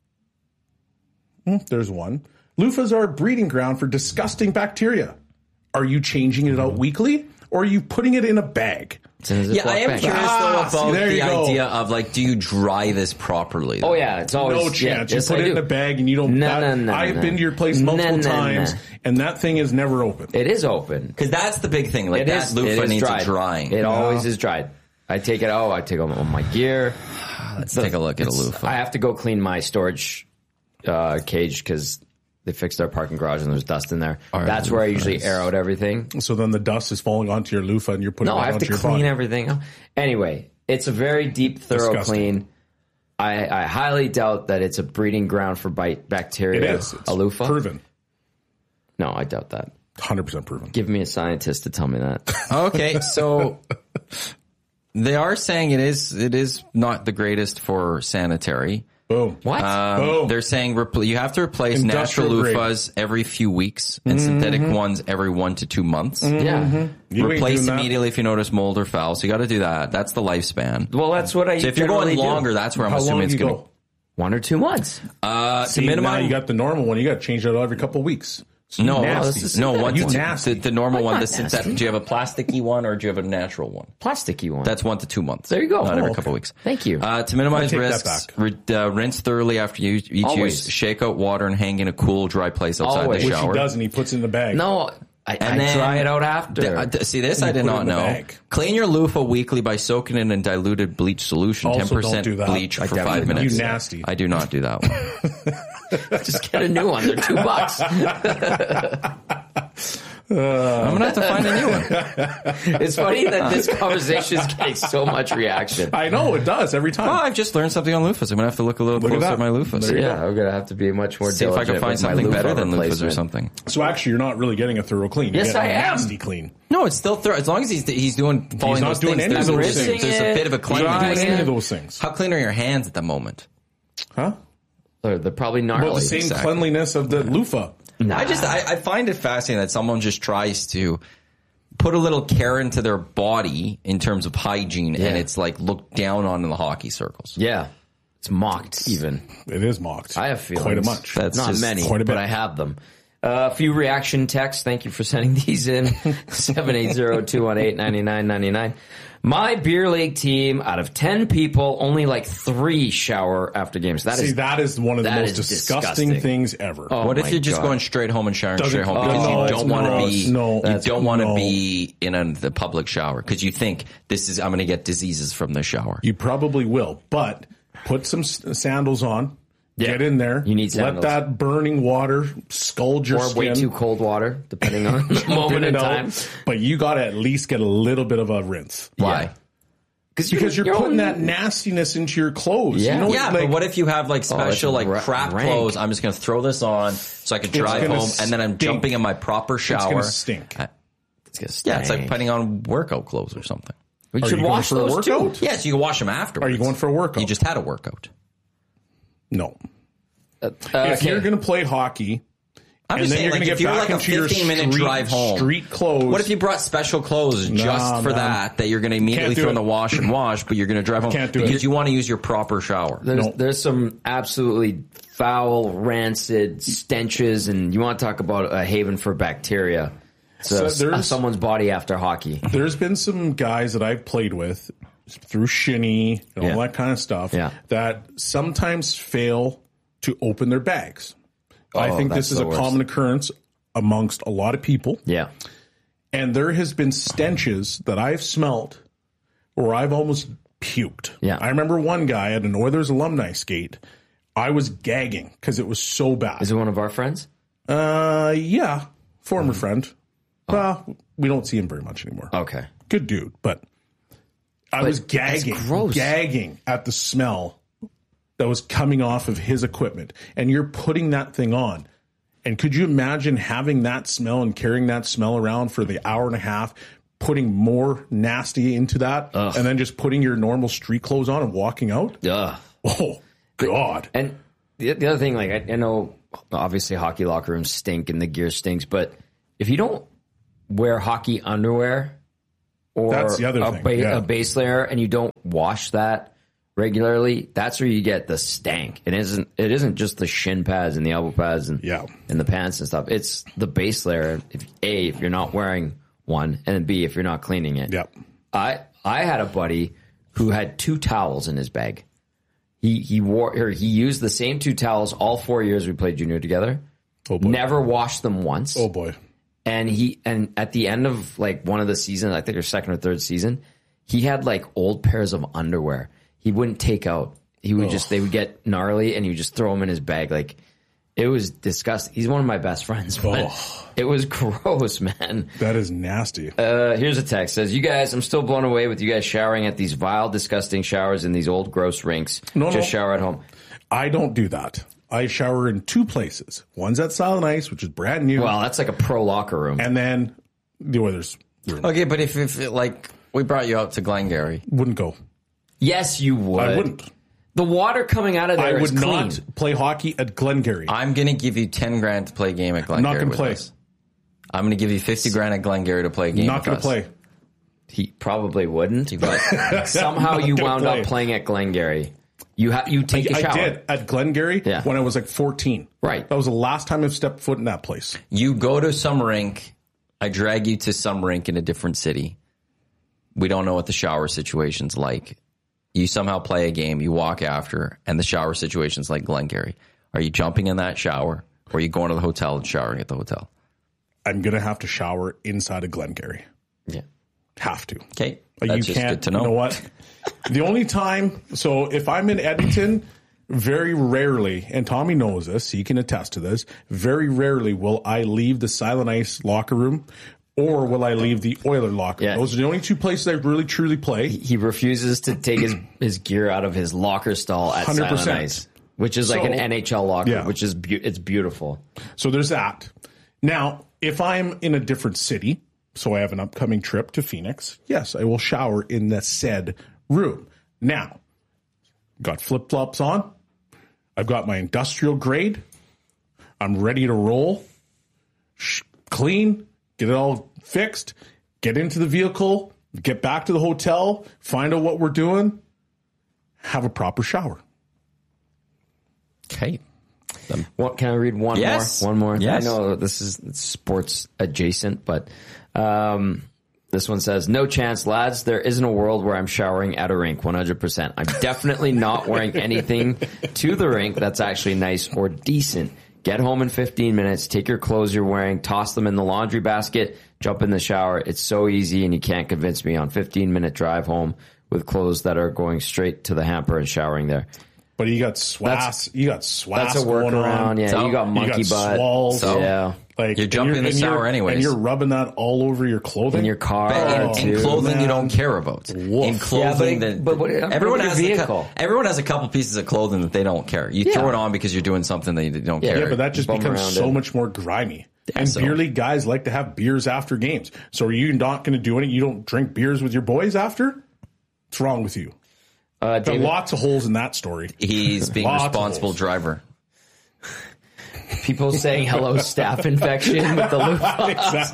Speaker 3: Hmm, there's one. Loofahs are a breeding ground for disgusting bacteria. Are you changing it out weekly, or are you putting it in a bag?
Speaker 2: Yeah, I am
Speaker 1: Bag.
Speaker 2: curious
Speaker 3: Ah,
Speaker 2: though
Speaker 3: see,
Speaker 2: about
Speaker 3: there
Speaker 2: the
Speaker 3: you go.
Speaker 2: idea of like, do you dry this properly?
Speaker 1: Oh yeah, it's always
Speaker 3: No chance.
Speaker 1: Yeah, yes,
Speaker 3: you put
Speaker 1: I
Speaker 3: it in
Speaker 1: do.
Speaker 3: a bag and you don't.
Speaker 1: No,
Speaker 3: that,
Speaker 1: no, no,
Speaker 3: I've
Speaker 1: no.
Speaker 3: been to your place
Speaker 1: No,
Speaker 3: multiple
Speaker 1: no, no.
Speaker 3: times, and that thing is never open.
Speaker 1: It is open.
Speaker 2: Because that's the big thing. Like
Speaker 1: It
Speaker 2: that
Speaker 1: is.
Speaker 2: loofah
Speaker 1: it is
Speaker 2: needs
Speaker 1: dried.
Speaker 2: a drying.
Speaker 1: It always is dried. I take it. Oh, I take all my gear.
Speaker 2: Let's take a look at a loofah.
Speaker 1: I have to go clean my storage uh, cage because they fixed our parking garage and there's dust in there.
Speaker 2: Our
Speaker 1: That's where I usually
Speaker 2: loofahs.
Speaker 1: air out everything.
Speaker 3: So then the dust is falling onto your loofah, and you're putting
Speaker 1: No,
Speaker 3: it
Speaker 1: I have
Speaker 3: onto
Speaker 1: to
Speaker 3: your
Speaker 1: clean
Speaker 3: body.
Speaker 1: everything out. Anyway, it's a very deep, thorough
Speaker 3: Disgusting.
Speaker 1: clean. I, I highly doubt that it's a breeding ground for bite bacteria.
Speaker 3: It is. It's
Speaker 1: a loofah?
Speaker 3: proven.
Speaker 1: No, I doubt that.
Speaker 3: one hundred percent proven.
Speaker 1: Give me a scientist to tell me that.
Speaker 2: Okay, so they are saying it is it is not the greatest for sanitary.
Speaker 3: Boom.
Speaker 1: What?
Speaker 2: Um,
Speaker 3: Boom.
Speaker 2: They're saying repl- you have to replace natural
Speaker 3: Industrial grade.
Speaker 2: loofahs every few weeks and synthetic ones every one to two months.
Speaker 1: yeah.
Speaker 3: You ain't
Speaker 2: Replace
Speaker 3: doing that.
Speaker 2: immediately if you notice mold or foul. So you got to do that. That's the lifespan.
Speaker 1: Well, that's what I
Speaker 2: So if you're going
Speaker 1: generally do.
Speaker 2: longer, that's where I'm
Speaker 3: How long
Speaker 2: assuming
Speaker 3: do
Speaker 2: it's
Speaker 3: you
Speaker 2: going
Speaker 3: go?
Speaker 2: to.
Speaker 1: One or two months.
Speaker 2: Uh, to
Speaker 3: See, now
Speaker 2: minimize.
Speaker 3: you got the normal one. You got to change it out every couple of weeks. So
Speaker 2: No,
Speaker 3: you
Speaker 2: no,
Speaker 3: nasty.
Speaker 1: this is
Speaker 2: no.
Speaker 1: synthetic
Speaker 2: One
Speaker 3: You
Speaker 2: to two,
Speaker 3: nasty.
Speaker 2: the, the normal
Speaker 1: I'm
Speaker 2: one.
Speaker 1: not
Speaker 2: The synthetic.
Speaker 1: nasty.
Speaker 2: Do you have a plasticky one or do you have a natural one?
Speaker 1: Plasticky one.
Speaker 2: That's one to two months.
Speaker 1: There you go.
Speaker 2: Not
Speaker 1: Oh,
Speaker 2: every
Speaker 3: okay.
Speaker 2: couple of weeks.
Speaker 1: Thank you.
Speaker 2: Uh, to minimize
Speaker 3: I'll take that
Speaker 2: risks,
Speaker 3: back.
Speaker 2: re- uh, rinse thoroughly after you each
Speaker 1: Always.
Speaker 2: use. Shake out water and hang in a cool, dry place outside
Speaker 1: Always.
Speaker 2: the
Speaker 1: Which
Speaker 3: Which
Speaker 2: shower.
Speaker 3: he does, and he puts it in the bag.
Speaker 1: no, I,
Speaker 2: And
Speaker 1: I
Speaker 2: then-
Speaker 1: try it out after.
Speaker 2: Th- uh, th- see, this I
Speaker 3: You
Speaker 2: did
Speaker 3: put it
Speaker 2: not
Speaker 3: in the
Speaker 2: know.
Speaker 3: bag.
Speaker 2: Clean your loofah weekly by soaking it in diluted bleach solution,
Speaker 3: Also,
Speaker 2: ten
Speaker 3: don't
Speaker 2: percent
Speaker 3: do that.
Speaker 2: bleach
Speaker 1: I
Speaker 2: for
Speaker 1: definitely
Speaker 2: five
Speaker 1: don't.
Speaker 2: minutes.
Speaker 3: You nasty.
Speaker 2: I do not do that one.
Speaker 1: Just get a new one. They're two bucks.
Speaker 2: I'm gonna have to find a new one.
Speaker 1: It's funny that this conversation is getting so much reaction.
Speaker 3: I know it does every time.
Speaker 2: Oh, I've just learned something on loofahs. I'm gonna have to look a little
Speaker 3: Look at
Speaker 2: closer
Speaker 3: that.
Speaker 2: at my loofahs.
Speaker 3: There you
Speaker 1: Yeah, I'm gonna have to be much more
Speaker 2: See if I
Speaker 1: diligent
Speaker 2: can find
Speaker 1: with my
Speaker 2: something
Speaker 1: loofah
Speaker 2: better than loofahs or
Speaker 1: replacement.
Speaker 2: something.
Speaker 3: So actually, you're not really getting a thorough clean. You
Speaker 1: Yes,
Speaker 3: get a
Speaker 1: I am.
Speaker 3: nasty clean.
Speaker 2: No, it's still thorough. As long as he's he's doing following
Speaker 3: not
Speaker 2: those
Speaker 3: doing
Speaker 2: things.
Speaker 3: any of
Speaker 2: There's, a,
Speaker 3: those
Speaker 2: there's,
Speaker 3: things.
Speaker 2: there's a bit of a
Speaker 3: You're not
Speaker 2: cleanliness.
Speaker 3: doing any of those things.
Speaker 2: How clean are your hands at the moment?
Speaker 3: Huh?
Speaker 1: They're, they're probably gnarly.
Speaker 3: Well, the same
Speaker 2: exactly.
Speaker 3: cleanliness of the loofah.
Speaker 1: Nah.
Speaker 2: I just I, I find it fascinating that someone just tries to put a little care into their body in terms of hygiene,
Speaker 1: Yeah.
Speaker 2: and it's like looked down on in the hockey circles.
Speaker 1: Yeah, it's mocked even.
Speaker 3: It is mocked.
Speaker 1: I have feelings.
Speaker 3: Quite a much.
Speaker 2: That's
Speaker 1: Not
Speaker 2: just
Speaker 1: many,
Speaker 3: quite a bit.
Speaker 1: but I have them. Uh, a few reaction texts. Thank you for sending these in. seven eight zero, two one eight, nine nine nine nine. My beer league team, out of ten people, only like three shower after games. That
Speaker 3: See,
Speaker 1: is
Speaker 3: that is one of the
Speaker 1: that
Speaker 3: most
Speaker 1: is
Speaker 3: disgusting,
Speaker 1: disgusting.
Speaker 3: things ever.
Speaker 1: Oh
Speaker 2: What if
Speaker 1: my
Speaker 2: you're just
Speaker 1: God.
Speaker 2: going straight home and showering
Speaker 3: Doesn't-
Speaker 2: straight home
Speaker 3: oh,
Speaker 2: because
Speaker 3: no,
Speaker 2: you
Speaker 3: it's
Speaker 2: don't want to
Speaker 3: gross.
Speaker 2: be
Speaker 3: No,
Speaker 2: you
Speaker 3: that's-
Speaker 2: don't want to
Speaker 3: no.
Speaker 2: be in a, the public shower because you think this is I'm going to get diseases from the shower.
Speaker 3: You probably will, but put some s- sandals on.
Speaker 1: Yeah.
Speaker 3: Get in there.
Speaker 1: You need
Speaker 3: Let
Speaker 1: sandals.
Speaker 3: that burning water scald your
Speaker 1: or
Speaker 3: skin.
Speaker 1: way too cold water, depending on the
Speaker 3: spit
Speaker 1: moment
Speaker 3: it
Speaker 1: in
Speaker 3: out,
Speaker 1: time.
Speaker 3: But you got to at least get a little bit of a rinse.
Speaker 2: Why?
Speaker 3: Because you're, putting that nastiness into your clothes.
Speaker 1: Yeah.
Speaker 3: You know,
Speaker 2: Yeah,
Speaker 3: like,
Speaker 2: but what if you have like special like
Speaker 1: ra-
Speaker 2: crap
Speaker 1: rank.
Speaker 2: clothes? I'm just going to throw this on so I can drive
Speaker 3: gonna
Speaker 2: home, and then I'm
Speaker 3: stink.
Speaker 2: jumping in my proper shower.
Speaker 3: It's going to stink.
Speaker 2: Uh,
Speaker 1: It's gonna
Speaker 2: Yeah, it's like
Speaker 1: stink.
Speaker 2: putting on workout clothes or something.
Speaker 1: We
Speaker 3: Are
Speaker 1: should
Speaker 3: you going
Speaker 1: wash
Speaker 3: for a
Speaker 1: those too.
Speaker 3: workout?
Speaker 2: Yeah, so you can wash them afterwards.
Speaker 3: Are you going for a workout?
Speaker 2: You just had a workout.
Speaker 3: No.
Speaker 1: Uh,
Speaker 3: If
Speaker 1: okay.
Speaker 3: you're going to play hockey,
Speaker 2: I'm
Speaker 3: and
Speaker 2: just
Speaker 3: then
Speaker 2: saying,
Speaker 3: you're
Speaker 2: like,
Speaker 3: going to
Speaker 2: if
Speaker 3: get
Speaker 2: you're
Speaker 3: back
Speaker 2: like a
Speaker 3: into your
Speaker 2: fifteen minute
Speaker 3: street,
Speaker 2: drive home,
Speaker 3: street clothes.
Speaker 2: what if you brought special clothes just
Speaker 3: Nah,
Speaker 2: for
Speaker 3: man.
Speaker 2: that, that you're going to immediately
Speaker 3: Can't do
Speaker 2: throw in
Speaker 3: it.
Speaker 2: the wash and wash, but you're going to drive home
Speaker 3: Can't do
Speaker 2: because
Speaker 3: it.
Speaker 2: you want to use your proper shower?
Speaker 1: There's,
Speaker 3: No.
Speaker 1: there's some absolutely foul, rancid stenches, and you want to talk about a haven for bacteria. So,
Speaker 3: So there's-
Speaker 1: someone's body after hockey.
Speaker 3: There's been some guys that I've played with through Shinny and all
Speaker 1: Yeah.
Speaker 3: that kind of stuff
Speaker 1: Yeah.
Speaker 3: that sometimes fail to open their bags. I
Speaker 1: Oh,
Speaker 3: think
Speaker 1: that's
Speaker 3: this is
Speaker 1: the
Speaker 3: a
Speaker 1: worst.
Speaker 3: common occurrence amongst a lot of people.
Speaker 1: Yeah.
Speaker 3: And there has been stenches that I've smelt where I've almost puked.
Speaker 1: Yeah.
Speaker 3: I remember one guy at an Oilers alumni skate. I was gagging because it was so bad.
Speaker 1: Is it one of our friends?
Speaker 3: Uh, yeah, former
Speaker 1: Mm-hmm.
Speaker 3: friend. Well, we don't see him very much anymore.
Speaker 1: Okay.
Speaker 3: Good dude, but I was gagging,
Speaker 1: gross.
Speaker 3: gagging at the smell that was coming off of his equipment. And you're putting that thing on. And could you imagine having that smell and carrying that smell around for the hour and a half, putting more nasty into that,
Speaker 1: Ugh.
Speaker 3: and then just putting your normal street clothes on and walking out?
Speaker 1: Ugh.
Speaker 3: Oh, God.
Speaker 1: And the, the other thing, like I, I know, obviously hockey locker rooms stink and the gear stinks, but if you don't wear hockey underwear or
Speaker 3: That's the other
Speaker 1: a,
Speaker 3: thing,
Speaker 1: ba-
Speaker 3: yeah.
Speaker 1: a base layer and you don't wash that regularly, that's where you get the stank. It isn't. It isn't just the shin pads and the elbow pads and
Speaker 3: Yeah.
Speaker 1: and the pants and stuff. It's the base layer. If A, if you're not wearing one, and B, if you're not cleaning it.
Speaker 3: Yep.
Speaker 1: I I had a buddy who had two towels in his bag. He he wore or he used the same two towels all four years we played junior together.
Speaker 3: Oh boy.
Speaker 1: Never washed them once.
Speaker 3: Oh boy.
Speaker 1: And he and at the end of like one of the seasons, I think or second or third season, he had like old pairs of underwear. He wouldn't take out. He would
Speaker 3: Oh.
Speaker 1: just they would get gnarly, and he would just throw them in his bag. Like it was disgusting. He's one of my best friends, but
Speaker 3: Oh.
Speaker 1: it was gross, man.
Speaker 3: That is nasty.
Speaker 1: Uh, here's a text says, "You guys, I'm still blown away with you guys showering at these vile, disgusting showers in these old, gross rinks.
Speaker 3: No,
Speaker 1: just
Speaker 3: no.
Speaker 1: shower at home."
Speaker 3: I don't do that. I shower in two places. One's at Silent Ice, which is brand new.
Speaker 1: Well, that's like a pro locker room.
Speaker 3: And then the others
Speaker 2: Okay, but if, if like we brought you out to Glengarry,
Speaker 3: wouldn't go.
Speaker 1: Yes, you would.
Speaker 3: I wouldn't.
Speaker 1: The water coming out of there
Speaker 3: I
Speaker 1: is
Speaker 3: would
Speaker 1: clean.
Speaker 3: not play hockey at Glengarry.
Speaker 2: I'm going to give you ten grand to play a game at Glengarry.
Speaker 3: not gonna
Speaker 2: with
Speaker 3: play.
Speaker 2: us. I'm going to give you fifty grand at Glengarry to play a game.
Speaker 3: Not
Speaker 2: with
Speaker 3: going to
Speaker 2: us.
Speaker 3: play.
Speaker 1: He probably wouldn't, but somehow you
Speaker 3: gonna
Speaker 1: wound
Speaker 3: play.
Speaker 1: up playing at Glengarry. You ha- you take a
Speaker 3: I
Speaker 1: shower.
Speaker 3: did at Glengarry
Speaker 1: Yeah.
Speaker 3: when I was like fourteen.
Speaker 1: Right.
Speaker 3: That was the last time I've stepped foot in that place.
Speaker 2: You go to some rink. I drag you to some rink in a different city. We don't know what the shower situation's like. You somehow play a game, you walk after, and the shower situation's like Glengarry. Are you jumping in that shower, or are you going to the hotel and showering at the hotel?
Speaker 3: I'm going to have to shower inside of Glengarry.
Speaker 1: Yeah.
Speaker 3: Have to.
Speaker 2: Okay,
Speaker 3: Like,
Speaker 2: that's
Speaker 3: you
Speaker 2: just
Speaker 3: can't.
Speaker 2: good to know.
Speaker 3: You know what? The only time, so if I'm in Edmonton, very rarely, and Tommy knows this, he can attest to this, very rarely will I leave the Silent Ice locker room or will I leave the Oiler locker room.
Speaker 1: Yeah.
Speaker 3: Those are the only two places I really truly play.
Speaker 1: He refuses to take his, his gear out of his locker stall at
Speaker 3: one hundred
Speaker 1: Silent
Speaker 3: percent.
Speaker 1: Ice, which is like
Speaker 3: So-
Speaker 1: an N H L locker,
Speaker 3: Yeah.
Speaker 1: which is be- it's beautiful.
Speaker 3: So there's that. Now, if I'm in a different city, so I have an upcoming trip to Phoenix, yes, I will shower in the said room. Now, got flip-flops on. I've got my industrial grade. I'm ready to roll. Sh- clean, get it all fixed, get into the vehicle, get back to the hotel, find out what we're doing, have a proper shower.
Speaker 2: Okay.
Speaker 1: What can I read one
Speaker 2: Yes.
Speaker 1: more? One more.
Speaker 2: Yes.
Speaker 1: I know this is it's sports adjacent, but um, this one says, "No chance, lads. There isn't a world where I'm showering at a rink. one hundred percent. I'm definitely not wearing anything to the rink that's actually nice or decent. Get home in fifteen minutes. Take your clothes you're wearing, toss them in the laundry basket, jump in the shower. It's so easy, and you can't convince me on fifteen minute drive home with clothes that are going straight to the hamper and showering there."
Speaker 3: But you got swass, you got swass
Speaker 1: That's a
Speaker 3: going
Speaker 1: workaround.
Speaker 3: on.
Speaker 1: Yeah,
Speaker 2: So,
Speaker 1: you got
Speaker 3: You
Speaker 1: monkey
Speaker 3: got
Speaker 1: butt.
Speaker 3: swalls.
Speaker 2: So-
Speaker 1: yeah.
Speaker 3: Like
Speaker 2: You're
Speaker 3: and
Speaker 2: jumping in the
Speaker 3: and
Speaker 2: shower
Speaker 3: you're-
Speaker 2: anyways.
Speaker 3: and you're rubbing that all over your clothing
Speaker 1: In your car.
Speaker 2: And,
Speaker 1: Oh,
Speaker 2: and
Speaker 1: too,
Speaker 2: clothing you
Speaker 3: man.
Speaker 2: don't care about. In clothing
Speaker 1: Yeah, but-
Speaker 2: that
Speaker 1: but what-
Speaker 2: everyone
Speaker 1: your
Speaker 2: has a, cou-
Speaker 1: vehicle.
Speaker 2: everyone has a couple pieces of clothing that they don't care. You
Speaker 1: Yeah.
Speaker 2: throw it on because you're doing something that you don't
Speaker 1: Yeah.
Speaker 2: care.
Speaker 3: Yeah, but that just
Speaker 1: Bum
Speaker 3: becomes
Speaker 1: around
Speaker 3: so
Speaker 1: it.
Speaker 3: much more grimy. and
Speaker 2: so-
Speaker 3: beer league guys like to have beers after games. So are you not going to do any? You don't drink beers with your boys after? What's wrong with you?
Speaker 1: Uh,
Speaker 3: There are
Speaker 1: David,
Speaker 3: lots of holes in that story.
Speaker 2: He's being
Speaker 3: Lots of
Speaker 2: responsible
Speaker 3: holes.
Speaker 2: driver.
Speaker 1: people saying hello staph infection with the loofah.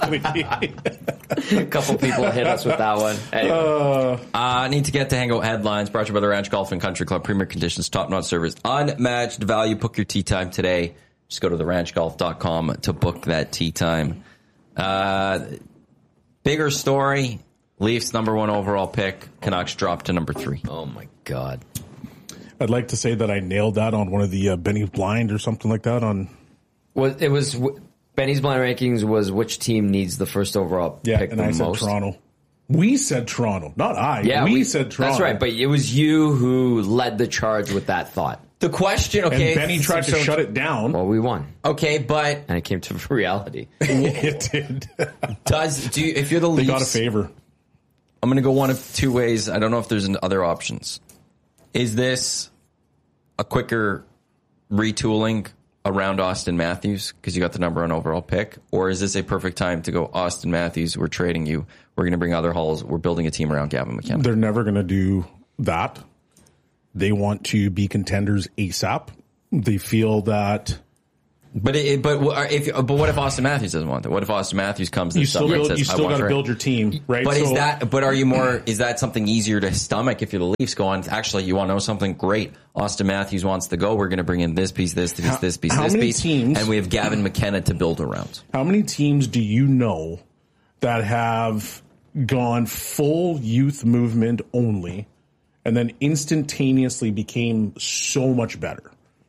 Speaker 3: Exactly.
Speaker 1: A couple people hit us with that one. Anyway.
Speaker 2: Uh, need to get to Hangout Headlines, brought to you by the Ranch Golf and Country Club. Premier conditions, top-notch service, unmatched value. Book your tee time today. Just go to the ranch golf dot com to book that tee time. Uh, bigger story, Leafs number one overall pick. Canucks dropped to number three.
Speaker 1: Oh my God.
Speaker 3: I'd like to say that I nailed that on one of the uh, Benny Blind or something like that. On
Speaker 1: Was it was Benny's blind rankings was which team needs the first overall
Speaker 3: yeah,
Speaker 1: pick
Speaker 3: and
Speaker 1: the
Speaker 3: I said
Speaker 1: most?
Speaker 3: Toronto. We said Toronto, not I.
Speaker 1: Yeah,
Speaker 3: we, said Toronto.
Speaker 1: That's right, but it was you who led the charge with that thought.
Speaker 2: The question,
Speaker 3: and
Speaker 2: okay.
Speaker 3: Benny tried to
Speaker 2: so-
Speaker 3: shut it down.
Speaker 1: Well, we won,
Speaker 2: Okay, but
Speaker 1: and it came to reality.
Speaker 3: It did.
Speaker 2: does do you, if you're the
Speaker 3: They
Speaker 2: Leafs,
Speaker 3: got a favor.
Speaker 2: I'm going to go one of two ways. I don't know if there's an- other options. Is this a quicker retooling around Austin Matthews because you got the number one overall pick? Or is this a perfect time to go, Austin Matthews, we're trading you. We're going to bring other hulls. We're building a team around Gavin McKenna.
Speaker 3: They're never going to do that. They want to be contenders ASAP. They feel that
Speaker 2: But it, but if but what if Austin Matthews doesn't want that? What if Austin Matthews comes
Speaker 3: you
Speaker 2: this
Speaker 3: still
Speaker 2: summer and
Speaker 3: build,
Speaker 2: says,
Speaker 3: you
Speaker 2: I
Speaker 3: still
Speaker 2: want
Speaker 3: got to
Speaker 2: Trey?
Speaker 3: build your team, right?
Speaker 2: But
Speaker 3: So-
Speaker 2: is that? But are you more? Is that something easier to stomach if you're the Leafs? Going, actually, you want to know something great? Austin Matthews wants to go. We're going to bring in this piece, this piece,
Speaker 3: How-
Speaker 2: this piece,
Speaker 3: how
Speaker 2: this
Speaker 3: many
Speaker 2: piece,
Speaker 3: teams-
Speaker 2: and we have Gavin McKenna to build around.
Speaker 3: How many teams do you know that have gone full youth movement only and then instantaneously became so much better?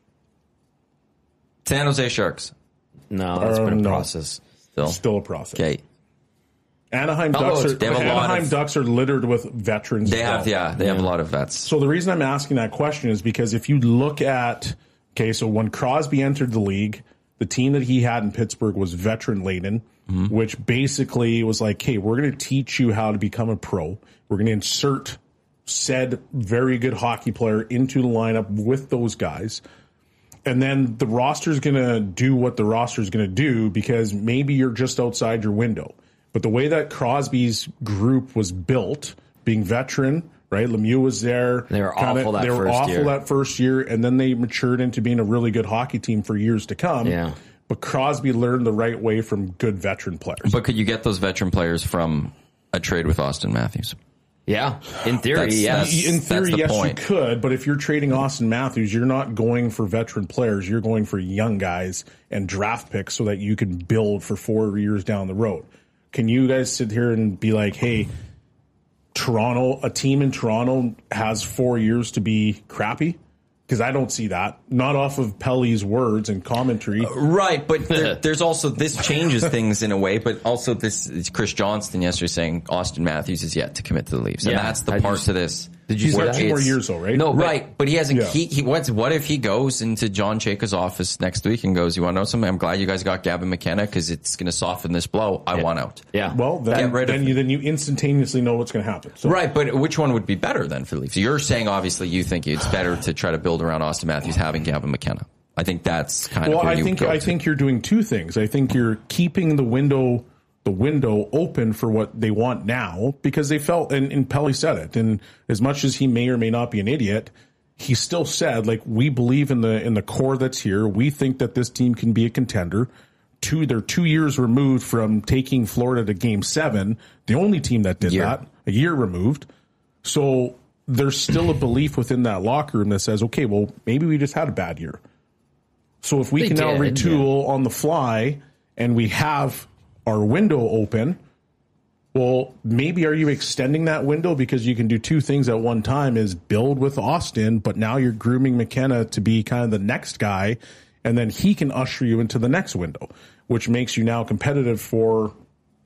Speaker 2: San Jose Sharks.
Speaker 1: No, that's
Speaker 3: Uh,
Speaker 1: been a
Speaker 3: no.
Speaker 1: process.
Speaker 2: Still,
Speaker 3: Still a process.
Speaker 2: okay.
Speaker 3: Anaheim
Speaker 1: Oh,
Speaker 3: Ducks are
Speaker 1: they
Speaker 2: have a lot
Speaker 3: Anaheim
Speaker 2: of-
Speaker 3: Ducks are littered with veterans.
Speaker 2: They
Speaker 3: as
Speaker 2: have,
Speaker 3: well.
Speaker 2: yeah, they have a lot of vets.
Speaker 3: So the reason I'm asking that question is because if you look at, okay, so when Crosby entered the league, the team that he had in Pittsburgh was veteran laden,
Speaker 2: Mm-hmm.
Speaker 3: which basically was like, hey, we're going to teach you how to become a pro. We're going to insert said very good hockey player into the lineup with those guys. And then the roster's going to do what the roster's going to do because maybe you're just outside your window. But the way that Crosby's group was built, being veteran, right? Lemieux was there.
Speaker 1: They were awful that
Speaker 3: They were
Speaker 1: first
Speaker 3: awful
Speaker 1: year.
Speaker 3: that first year, and then they matured into being a really good hockey team for years to come.
Speaker 1: Yeah.
Speaker 3: But Crosby learned the right way from good veteran players.
Speaker 2: But could you get those veteran players from a trade with Austin Matthews?
Speaker 1: Yeah, in theory,
Speaker 2: That's-
Speaker 1: yes.
Speaker 3: In theory,
Speaker 2: that's the
Speaker 3: yes,
Speaker 2: point.
Speaker 3: you could. But if you're trading Austin Matthews, you're not going for veteran players. You're going for young guys and draft picks so that you can build for four years down the road. Can you guys sit here and be like, hey, Toronto, a team in Toronto has four years to be crappy? Because I don't see that. Not off of Pelly's words and commentary.
Speaker 2: Right, but there, there's also this changes things in a way, but also this is Chris Johnston yesterday saying Austin Matthews is yet to commit to the Leafs, and
Speaker 1: Yeah.
Speaker 2: that's the
Speaker 1: How'd
Speaker 2: part
Speaker 1: you-
Speaker 2: to this.
Speaker 1: Did you
Speaker 3: He's
Speaker 1: see
Speaker 3: got
Speaker 1: that?
Speaker 3: two more
Speaker 2: It's-
Speaker 3: years, though, right?
Speaker 1: No, but-
Speaker 2: Right, but he hasn't.
Speaker 3: Yeah.
Speaker 2: He, he what's what if he goes into John Chayka's office next week and goes, "You want to know something? I'm glad you guys got Gavin McKenna because it's going to soften this blow. I want out."
Speaker 1: Yeah.
Speaker 3: Well, then,
Speaker 2: Get rid of
Speaker 3: then, you, then you instantaneously know what's going to happen. So.
Speaker 2: Right, but which one would be better then for the Leafs? You're saying obviously you think it's better to try to build around Austin Matthews having Gavin McKenna. I think that's kind
Speaker 3: Well,
Speaker 2: of where
Speaker 3: I
Speaker 2: you
Speaker 3: think
Speaker 2: would go
Speaker 3: I
Speaker 2: to.
Speaker 3: think you're doing two things. I think you're keeping the window the window open for what they want now because they felt and, and Pelly said it. And as much as he may or may not be an idiot, he still said, like, we believe in the in the core that's here. We think that this team can be a contender. Two they're two years removed from taking Florida to game seven, the only team that did
Speaker 2: Year.
Speaker 3: that, a year removed. So there's still a belief within that locker room that says, okay, well, maybe we just had a bad year. So if we
Speaker 1: They
Speaker 3: can now
Speaker 1: did,
Speaker 3: retool on the fly and we have our window open, well, maybe are you extending that window because you can do two things at one time is build with Austin, but now you're grooming McKenna to be kind of the next guy, and then he can usher you into the next window, which makes you now competitive for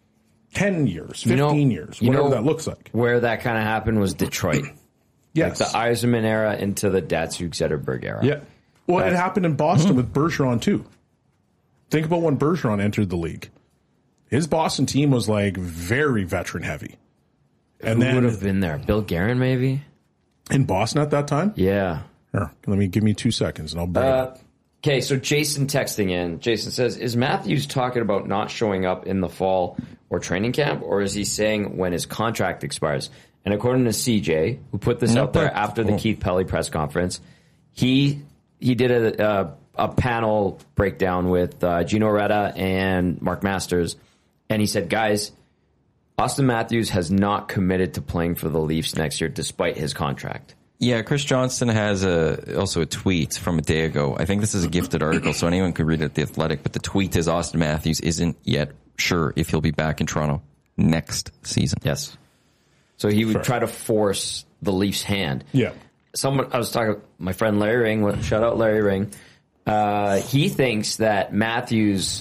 Speaker 3: ten years, fifteen
Speaker 1: You know-
Speaker 3: years,
Speaker 1: you
Speaker 3: whatever
Speaker 1: know
Speaker 3: that looks like.
Speaker 1: Where that kind of happened was Detroit.
Speaker 3: Yes.
Speaker 1: The Yzerman era into the Datsuk Zetterberg era.
Speaker 3: Yeah. Well, it
Speaker 1: That's-
Speaker 3: happened in Boston with Bergeron too. Think about when Bergeron entered the league. His Boston team was like very veteran heavy. And
Speaker 1: Who would
Speaker 3: then
Speaker 1: have been there? Bill Guerin, maybe?
Speaker 3: in Boston at that time,
Speaker 1: Yeah.
Speaker 3: here, let me give me two seconds and I'll bring it
Speaker 1: Uh,
Speaker 3: up.
Speaker 1: okay, so Jason texting in. Jason says, is Matthews talking about not showing up in the fall or training camp, or is he saying when his contract expires? And according to C J, who put this out there after the Keith Pelly press conference, he he did a, a, a panel breakdown with uh, Gino Reda and Mark Masters, and he said, guys, Austin Matthews has not committed to playing for the Leafs next year despite his contract.
Speaker 2: Yeah, Chris Johnston has a also a tweet from a day ago. I think this is a gifted article, so anyone could read it at The Athletic. But the tweet is Austin Matthews isn't yet sure if he'll be back in Toronto next season.
Speaker 1: Yes. So he would
Speaker 3: Fair.
Speaker 1: try to force the Leafs' hand.
Speaker 3: Yeah.
Speaker 1: Someone I was talking, my friend Larry Ring. Shout out Larry Ring. Uh, he thinks that Matthews'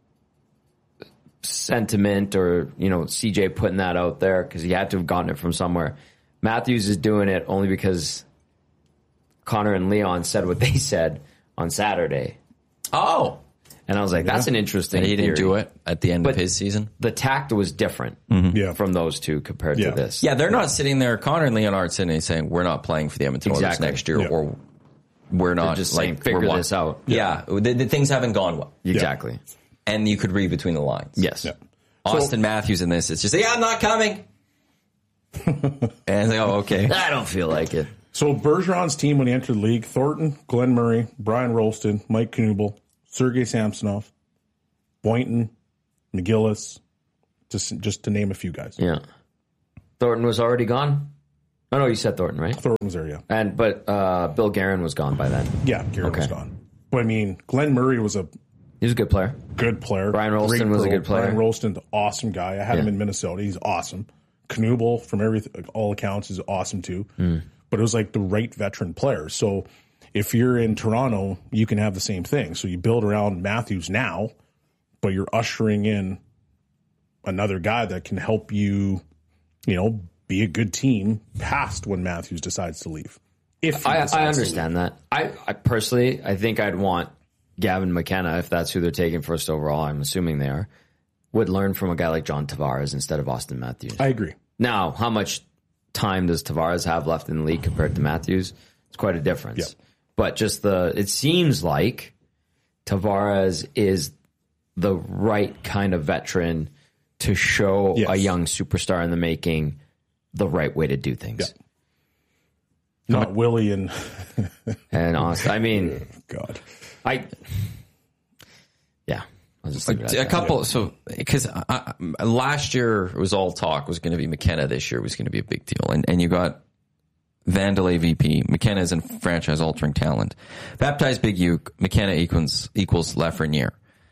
Speaker 1: sentiment, or you know, C J putting that out there because he had to have gotten it from somewhere. Matthews is doing it only because Connor and Leon said what they said on Saturday,
Speaker 2: Oh,
Speaker 1: and I was like, "That's an interesting."
Speaker 2: and he didn't
Speaker 1: theory.
Speaker 2: do it at the end
Speaker 1: But
Speaker 2: of his season.
Speaker 1: The tact was different
Speaker 3: Yeah.
Speaker 1: from those two compared
Speaker 3: Yeah.
Speaker 1: to this.
Speaker 2: Yeah, they're not sitting there. Connor and Leon aren't sitting there saying we're not playing for the Edmonton Oilers
Speaker 1: Exactly.
Speaker 2: next year,
Speaker 3: Yeah.
Speaker 2: or we're not
Speaker 1: just
Speaker 2: like
Speaker 1: saying, figure
Speaker 2: we're one-
Speaker 1: this out.
Speaker 2: Yeah, the, the things haven't gone well,
Speaker 1: Exactly.
Speaker 2: and you could read between the lines.
Speaker 1: Yes.
Speaker 3: Yeah.
Speaker 2: Austin Matthews in this, it's just yeah, I'm not coming. And it's like, oh, okay.
Speaker 1: I don't feel like it.
Speaker 3: So Bergeron's team when he entered the league, Thornton, Glenn Murray, Brian Rolston, Mike Knubel, Sergei Samsonov, Boynton, McGillis, just, just to name a few guys.
Speaker 1: Yeah. Thornton was already gone? Oh, no, you said Thornton, right?
Speaker 3: Thornton was there, yeah.
Speaker 1: And But uh, Bill Guerin was gone by then.
Speaker 3: Yeah, Guerin
Speaker 1: Okay.
Speaker 3: was gone. But I mean, Glenn Murray was a
Speaker 1: He was a good player.
Speaker 3: good player.
Speaker 1: Brian Rolston
Speaker 3: Great
Speaker 1: was a
Speaker 3: pro.
Speaker 1: good player.
Speaker 3: Brian Rolston's an awesome guy. I had him
Speaker 1: Yeah.
Speaker 3: in Minnesota. He's awesome. Knubel, from everything, all accounts, is awesome too.
Speaker 1: Mm.
Speaker 3: But it was like the right veteran player. So if you're in Toronto, you can have the same thing. So you build around Matthews now, but you're ushering in another guy that can help you, you know, be a good team past when Matthews decides to leave. If he
Speaker 1: I,
Speaker 3: decides
Speaker 1: I
Speaker 3: to
Speaker 1: understand that. I, I personally, I think I'd want Gavin McKenna, if that's who they're taking first overall, I'm assuming they are, would learn from a guy like John Tavares instead of Austin Matthews.
Speaker 3: leave. I agree.
Speaker 1: Now, how much time does Tavares have left in the league compared to Matthews? It's quite a difference.
Speaker 3: Yeah.
Speaker 1: But just the, it seems like Tavares is the right kind of veteran to show
Speaker 3: Yes.
Speaker 1: a young superstar in the making the right way to do things.
Speaker 3: Yeah. Not Willie and
Speaker 1: And honestly, I mean,
Speaker 3: God.
Speaker 1: I, yeah, I'll just leave it at
Speaker 2: A
Speaker 1: that.
Speaker 2: couple, so because last year it was all talk was going to be McKenna. This year was going to be a big deal, and and you got Vandalay V P. McKenna is a franchise altering talent. Baptized Big Uke. McKenna equals equals Lafreniere.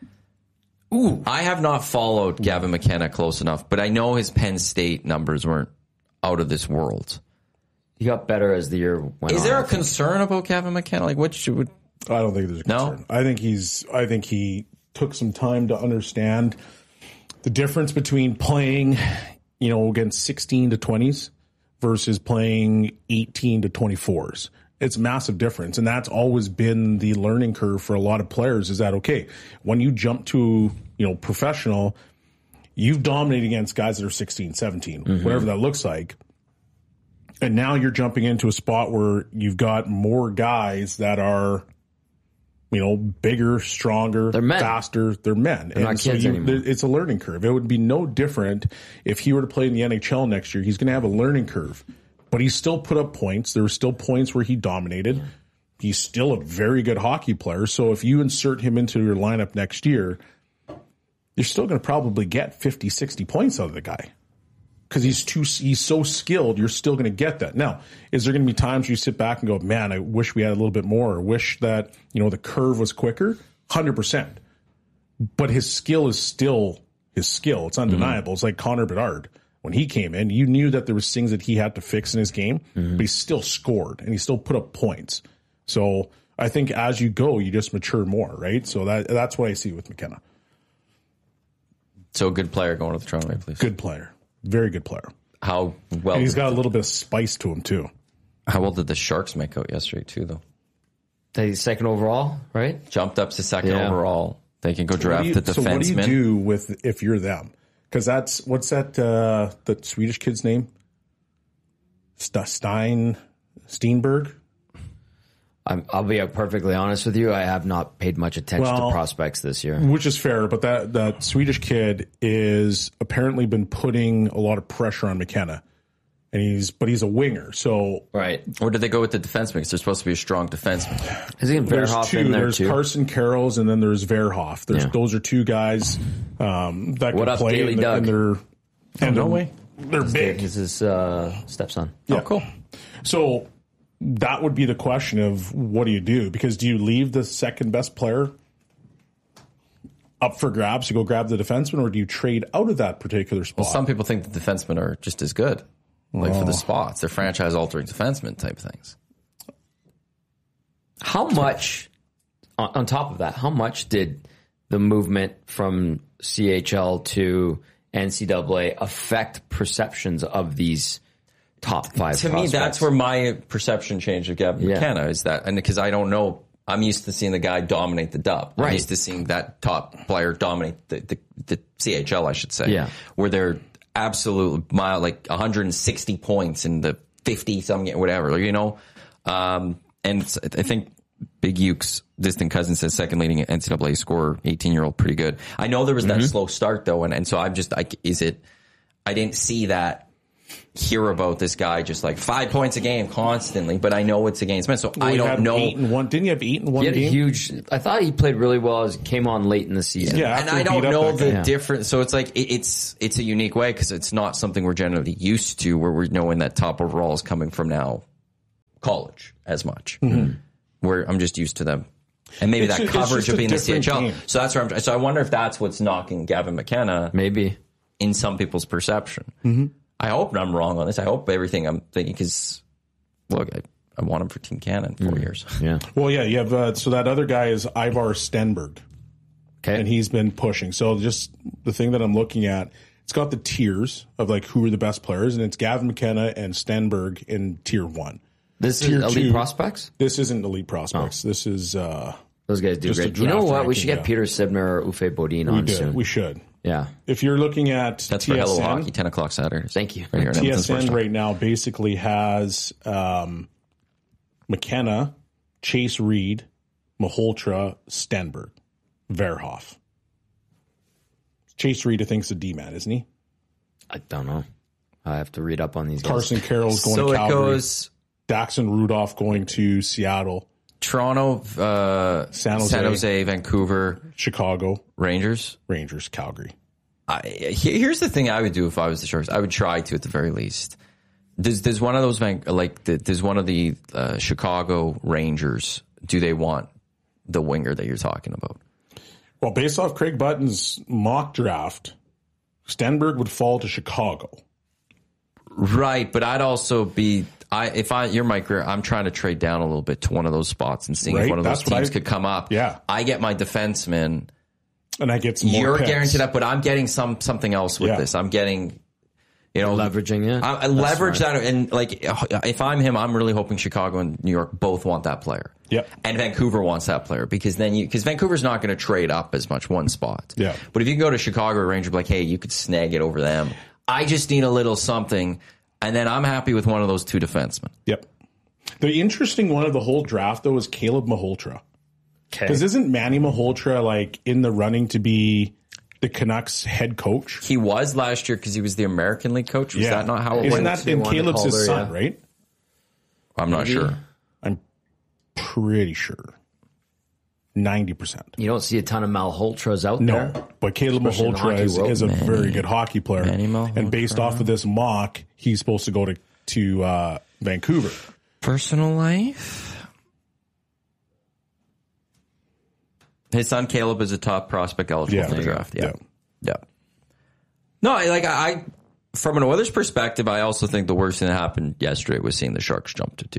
Speaker 2: Ooh, I have not followed Gavin McKenna close enough, but I know his Penn State numbers weren't out of this world.
Speaker 1: He got better as the year went
Speaker 2: Is
Speaker 1: on.
Speaker 2: there a concern about Gavin McKenna? Like, what should?
Speaker 3: I don't think there's a
Speaker 2: No?
Speaker 3: concern. I think he's. I think he took some time to understand the difference between playing, you know, against sixteen to twenties versus playing eighteen to twenty-fours. It's a massive difference, and that's always been the learning curve for a lot of players. Is that okay? When you jump to, you know, professional, you've dominated against guys that are sixteen, seventeen,
Speaker 1: Mm-hmm.
Speaker 3: whatever that looks like. And now you're jumping into a spot where you've got more guys that are, you know, bigger, stronger,
Speaker 1: They're men.
Speaker 3: faster. They're men.
Speaker 1: They're not kids
Speaker 3: you,
Speaker 1: anymore.
Speaker 3: it's a learning curve. It would be no different if he were to play in the N H L next year. He's going to have a learning curve, but he still put up points. There were still points where he dominated. He's still a very good hockey player. So if you insert him into your lineup next year, you're still going to probably get fifty, sixty points out of the guy. Because he's too, he's so skilled, you're still going to get that. Now, is there going to be times where you sit back and go, man, I wish we had a little bit more, or wish that, you know, the curve was quicker? one hundred percent. But his skill is still his skill. It's undeniable. Mm-hmm. It's like Connor Bedard. When he came in, you knew that there was things that he had to fix in his game, mm-hmm. but he still scored and he still put up points. So I think as you go, you just mature more, right? So that that's what I see with McKenna.
Speaker 2: So a good player going to the Toronto Maple Leafs.
Speaker 3: Good player. Very good player.
Speaker 2: How well?
Speaker 3: And he's got a little bit of spice to him, too.
Speaker 2: How well did the Sharks make out yesterday, too, though?
Speaker 1: He's second overall, right?
Speaker 2: Jumped up to second
Speaker 1: Yeah.
Speaker 2: overall. They can go draft
Speaker 3: you,
Speaker 2: the defenseman.
Speaker 3: So what do you do with if you're them? Because that's what's that uh, the Swedish kid's name? St- Stein Steinberg.
Speaker 1: I'm, I'll be perfectly honest with you. I have not paid much attention
Speaker 3: Well,
Speaker 1: to prospects this year.
Speaker 3: Which is fair, but that that Swedish kid is apparently been putting a lot of pressure on McKenna, and he's but he's a winger, so
Speaker 1: Right.
Speaker 2: Or did they go with the defenseman? Because they're supposed to be a strong defenseman.
Speaker 1: Is he
Speaker 3: there's
Speaker 1: Verhoff
Speaker 3: two.
Speaker 1: in there
Speaker 3: There's
Speaker 1: too?
Speaker 3: Carson Carrolls, and then there's Verhoff. There's
Speaker 1: Yeah.
Speaker 3: those are two guys um, that
Speaker 1: What
Speaker 3: can
Speaker 1: up,
Speaker 3: play,
Speaker 1: Daily
Speaker 3: and,
Speaker 1: Doug?
Speaker 3: and they're and
Speaker 2: no
Speaker 3: they're,
Speaker 2: way.
Speaker 3: they're big.
Speaker 1: This is his uh, stepson.
Speaker 3: Yeah.
Speaker 2: Oh, cool.
Speaker 3: So that would be the question of what do you do? Because do you leave the second best player up for grabs to go grab the defenseman, or do you trade out of that particular spot?
Speaker 2: Some people think the defensemen are just as good, like for the spots. They're franchise-altering defensemen type things.
Speaker 1: How much, on, on top of that, how much did the movement from C H L to N C double A affect perceptions of these top five
Speaker 2: To me,
Speaker 1: prospects?
Speaker 2: that's where my perception changed of Gavin
Speaker 1: Yeah.
Speaker 2: McKenna is that, and because I don't know, I'm used to seeing the guy dominate the dub. I'm
Speaker 1: Right.
Speaker 2: used to seeing that top player dominate the, the, the C H L, I should say.
Speaker 1: Yeah.
Speaker 2: Where they're absolute mile, like one hundred sixty points in the fifty something, whatever, you know? Um, and it's, I think Big Uke's distant cousin says second leading N C double A scorer, eighteen year old, pretty good. I know there was that
Speaker 1: Mm-hmm.
Speaker 2: slow start though. And, and so I'm just like, is it, I didn't see that hear about this guy just like five points a game constantly, but I know it's against men, so
Speaker 3: Well,
Speaker 2: I
Speaker 3: he
Speaker 2: don't
Speaker 3: had
Speaker 2: know.
Speaker 3: Eight and one. Didn't you have eight and one
Speaker 1: He had a
Speaker 3: game?
Speaker 1: huge. I thought he played really well as he came on late in the season.
Speaker 3: Yeah,
Speaker 2: And
Speaker 3: after
Speaker 2: I
Speaker 3: he
Speaker 2: don't
Speaker 3: beat up
Speaker 2: know
Speaker 3: that
Speaker 2: the
Speaker 3: guy.
Speaker 1: Yeah.
Speaker 2: difference. So it's like it, it's it's a unique way because it's not something we're generally used to, where we're knowing that top overall is coming from now college as much. Mm-hmm. Where I'm just used to them, and maybe
Speaker 3: It's
Speaker 2: that
Speaker 3: ju- it's
Speaker 2: coverage
Speaker 3: just
Speaker 2: of
Speaker 3: a
Speaker 2: being the C
Speaker 3: different
Speaker 2: H L.
Speaker 3: game.
Speaker 2: So that's where I'm. So I wonder if that's what's knocking Gavin McKenna
Speaker 1: Maybe.
Speaker 2: in some people's perception.
Speaker 3: Mm-hmm.
Speaker 2: I hope I'm wrong on this. I hope everything I'm thinking because look, I, I want him for Team Canada in four years.
Speaker 1: Yeah.
Speaker 3: Well, yeah, you have. Uh, so that other guy is Ivar Stenberg,
Speaker 1: Okay.
Speaker 3: and he's been pushing. So just the thing that I'm looking at, it's got the tiers of like who are the best players, and it's Gavin McKenna and Stenberg in tier one.
Speaker 1: this is
Speaker 3: Tier
Speaker 1: elite
Speaker 3: two.
Speaker 1: prospects.
Speaker 3: This isn't elite prospects. This is uh,
Speaker 1: Those guys do
Speaker 3: Just a
Speaker 1: great. You know
Speaker 3: draft
Speaker 1: what? We
Speaker 3: ranking,
Speaker 1: should get
Speaker 3: yeah.
Speaker 1: Peter Sibner or Uwe Bodin
Speaker 3: we
Speaker 1: on
Speaker 3: did.
Speaker 1: soon.
Speaker 3: We should.
Speaker 1: yeah.
Speaker 3: If you're looking at
Speaker 2: That's
Speaker 3: T
Speaker 2: for
Speaker 3: S
Speaker 2: Hello
Speaker 3: N,
Speaker 2: Hockey, ten o'clock Saturdays.
Speaker 1: Thank you.
Speaker 2: Right here in Edmonton Sports
Speaker 3: T S N
Speaker 2: Talk.
Speaker 3: right now basically has um, McKenna, Chase Reed, Maholtra, Stenberg, Verhoff. Chase Reed, I think, is a D-man, isn't he?
Speaker 1: I don't know. I have to read up on these guys.
Speaker 3: Carson Carroll's going
Speaker 2: So
Speaker 3: to
Speaker 2: it
Speaker 3: Calgary.
Speaker 2: goes
Speaker 3: Daxon Rudolph going to Seattle,
Speaker 2: Toronto, uh,
Speaker 3: San Jose.
Speaker 2: San Jose, Vancouver,
Speaker 3: Chicago,
Speaker 2: Rangers.
Speaker 3: Rangers, Calgary.
Speaker 2: I, he- here's the thing I would do if I was the Sharks. I would try to, at the very least. There's, there's one of those, Van- like, the, there's one of the uh, Chicago Rangers. Do they want the winger that you're talking about?
Speaker 3: Well, based off Craig Button's mock draft, Stenberg would fall to Chicago.
Speaker 2: Right, but I'd also be, I if I you're Mike Greer, I'm trying to trade down a little bit to one of those spots and seeing if
Speaker 3: Right,
Speaker 2: one of those
Speaker 3: that's what
Speaker 2: teams
Speaker 3: I-
Speaker 2: could come up.
Speaker 3: Yeah.
Speaker 2: I get my defenseman.
Speaker 3: And I get some more
Speaker 2: You're
Speaker 3: picks.
Speaker 2: guaranteed up, but I'm getting some something else with
Speaker 3: Yeah.
Speaker 2: this. I'm getting, you know,
Speaker 1: Leveraging it.
Speaker 2: I, I leverage that, and like if I'm him, I'm really hoping Chicago and New York both want that player.
Speaker 3: Yep.
Speaker 2: And Vancouver wants that player because then you because Vancouver's not going to trade up as much one spot.
Speaker 3: Yeah.
Speaker 2: But if you can go to Chicago or Ranger, be like, hey, you could snag it over them. I just need a little something, and then I'm happy with one of those two defensemen.
Speaker 3: Yep. The interesting one of the whole draft, though, is Caleb Maholtra.
Speaker 1: Okay.
Speaker 3: Because isn't Manny Maholtra like in the running to be the Canucks head coach?
Speaker 2: He was last year because he was the American League coach. Was that not how it
Speaker 3: Isn't
Speaker 2: went?
Speaker 3: that and
Speaker 1: won the
Speaker 3: Caleb's his
Speaker 1: Calder,
Speaker 3: son,
Speaker 1: yeah.
Speaker 3: right?
Speaker 2: I'm not sure.
Speaker 3: I'm pretty sure. ninety percent.
Speaker 1: You don't see a ton of Malholtras out
Speaker 3: No,
Speaker 1: there.
Speaker 3: but Caleb
Speaker 1: Especially in the
Speaker 3: Maholtra
Speaker 1: hockey
Speaker 3: is,
Speaker 1: world.
Speaker 3: is a very good hockey player.
Speaker 2: Manny Malhotra.
Speaker 3: And based off of this mock, he's supposed to go to, to uh, Vancouver.
Speaker 2: Personal life. His son Caleb is a top prospect eligible
Speaker 3: Yeah,
Speaker 2: for the
Speaker 3: there you
Speaker 2: draft.
Speaker 3: go.
Speaker 2: Yeah. yeah. No, I like I from an Oilers perspective, I also think the worst thing that happened yesterday was seeing the Sharks jump to two.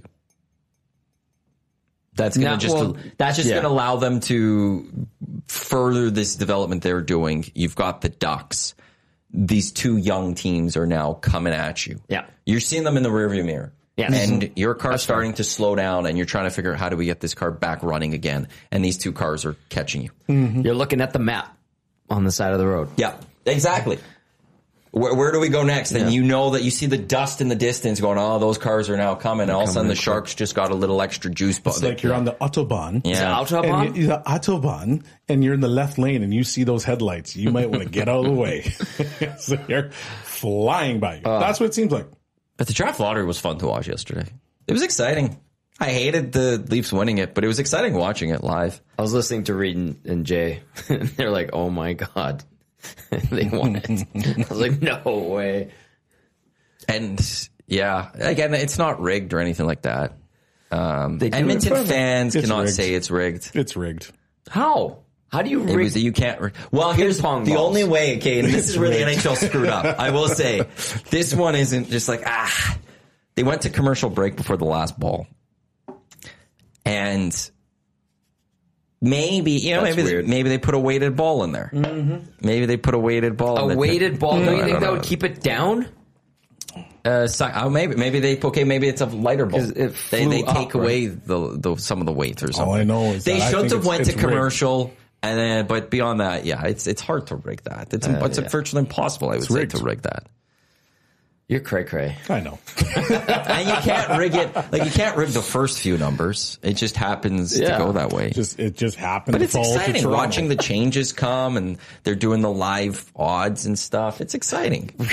Speaker 2: That's gonna
Speaker 1: Now,
Speaker 2: just
Speaker 1: well,
Speaker 2: that's just
Speaker 1: yeah.
Speaker 2: gonna allow them to further this development they're doing. You've got the Ducks. These two young teams are now coming at you.
Speaker 1: Yeah.
Speaker 2: You're seeing them in the rearview mirror.
Speaker 1: Yes.
Speaker 2: And your car's starting to slow down and you're trying to figure out how do we get this car back running again. And these two cars are catching you.
Speaker 1: You're looking at the map on the side of the road.
Speaker 2: Yeah, exactly. Where, where do we go next? And
Speaker 1: Yeah.
Speaker 2: you know that you see the dust in the distance going, oh, those cars are now coming. And all of a sudden the Sharks just got a little extra juice.
Speaker 3: It's like you're on the Autobahn.
Speaker 2: Yeah.
Speaker 1: Autobahn?
Speaker 3: And you, the Autobahn, and you're in the left lane, and you see those headlights. You might want to get out of the way. So they're flying by you. That's what it seems like.
Speaker 2: But the draft lottery was fun to watch yesterday. It was exciting. I hated the Leafs winning it, but it was exciting watching it live.
Speaker 1: I was listening to Reed and, and Jay, and they're like, "Oh my god, they won it!" I was like, "No way!"
Speaker 2: And yeah, again, it's not rigged or anything like that. Um,
Speaker 1: They do
Speaker 2: Edmonton
Speaker 3: it.
Speaker 2: fans
Speaker 3: It's
Speaker 2: cannot
Speaker 3: rigged.
Speaker 2: say it's rigged.
Speaker 3: It's rigged.
Speaker 1: How? How do you
Speaker 2: It
Speaker 1: rig?
Speaker 2: was, you can't. Rig- well, here's
Speaker 1: pong
Speaker 2: the
Speaker 1: balls.
Speaker 2: only way. Okay, and this is where the N
Speaker 3: rigged.
Speaker 2: H L screwed up. I will say, this one isn't just like ah. They went to commercial break before the last ball, and maybe you know
Speaker 1: That's
Speaker 2: maybe they,
Speaker 1: weird.
Speaker 2: maybe they put a weighted ball in there. Mm-hmm. Maybe they put a weighted ball.
Speaker 1: a
Speaker 2: in the-
Speaker 1: weighted ball? Don't
Speaker 2: I
Speaker 1: you think
Speaker 2: don't
Speaker 1: that
Speaker 2: know.
Speaker 1: would keep it down?
Speaker 2: Uh, so, oh, maybe maybe they okay. Maybe it's a lighter ball.
Speaker 1: 'Cause it
Speaker 2: They
Speaker 1: flew
Speaker 2: they
Speaker 1: up,
Speaker 2: take
Speaker 1: right?
Speaker 2: away the, the some of the weight or something.
Speaker 3: I know is
Speaker 2: they
Speaker 3: that I
Speaker 2: shouldn't
Speaker 3: think
Speaker 2: have
Speaker 3: it's-
Speaker 2: went to
Speaker 3: it's rigged.
Speaker 2: commercial. And then, but beyond that, yeah, it's it's hard to rig that. It's it's
Speaker 1: yeah.
Speaker 2: virtually impossible, I would say,
Speaker 3: rigged.
Speaker 2: to rig that.
Speaker 1: You're cray cray.
Speaker 3: I know.
Speaker 2: And you can't rig it like you can't rig the first few numbers. It just happens
Speaker 1: Yeah.
Speaker 2: to go that way.
Speaker 3: Just it just happened.
Speaker 2: But
Speaker 3: to
Speaker 2: it's
Speaker 3: fall to
Speaker 2: exciting
Speaker 3: Toronto.
Speaker 2: watching the changes come, and they're doing the live odds and stuff. It's exciting.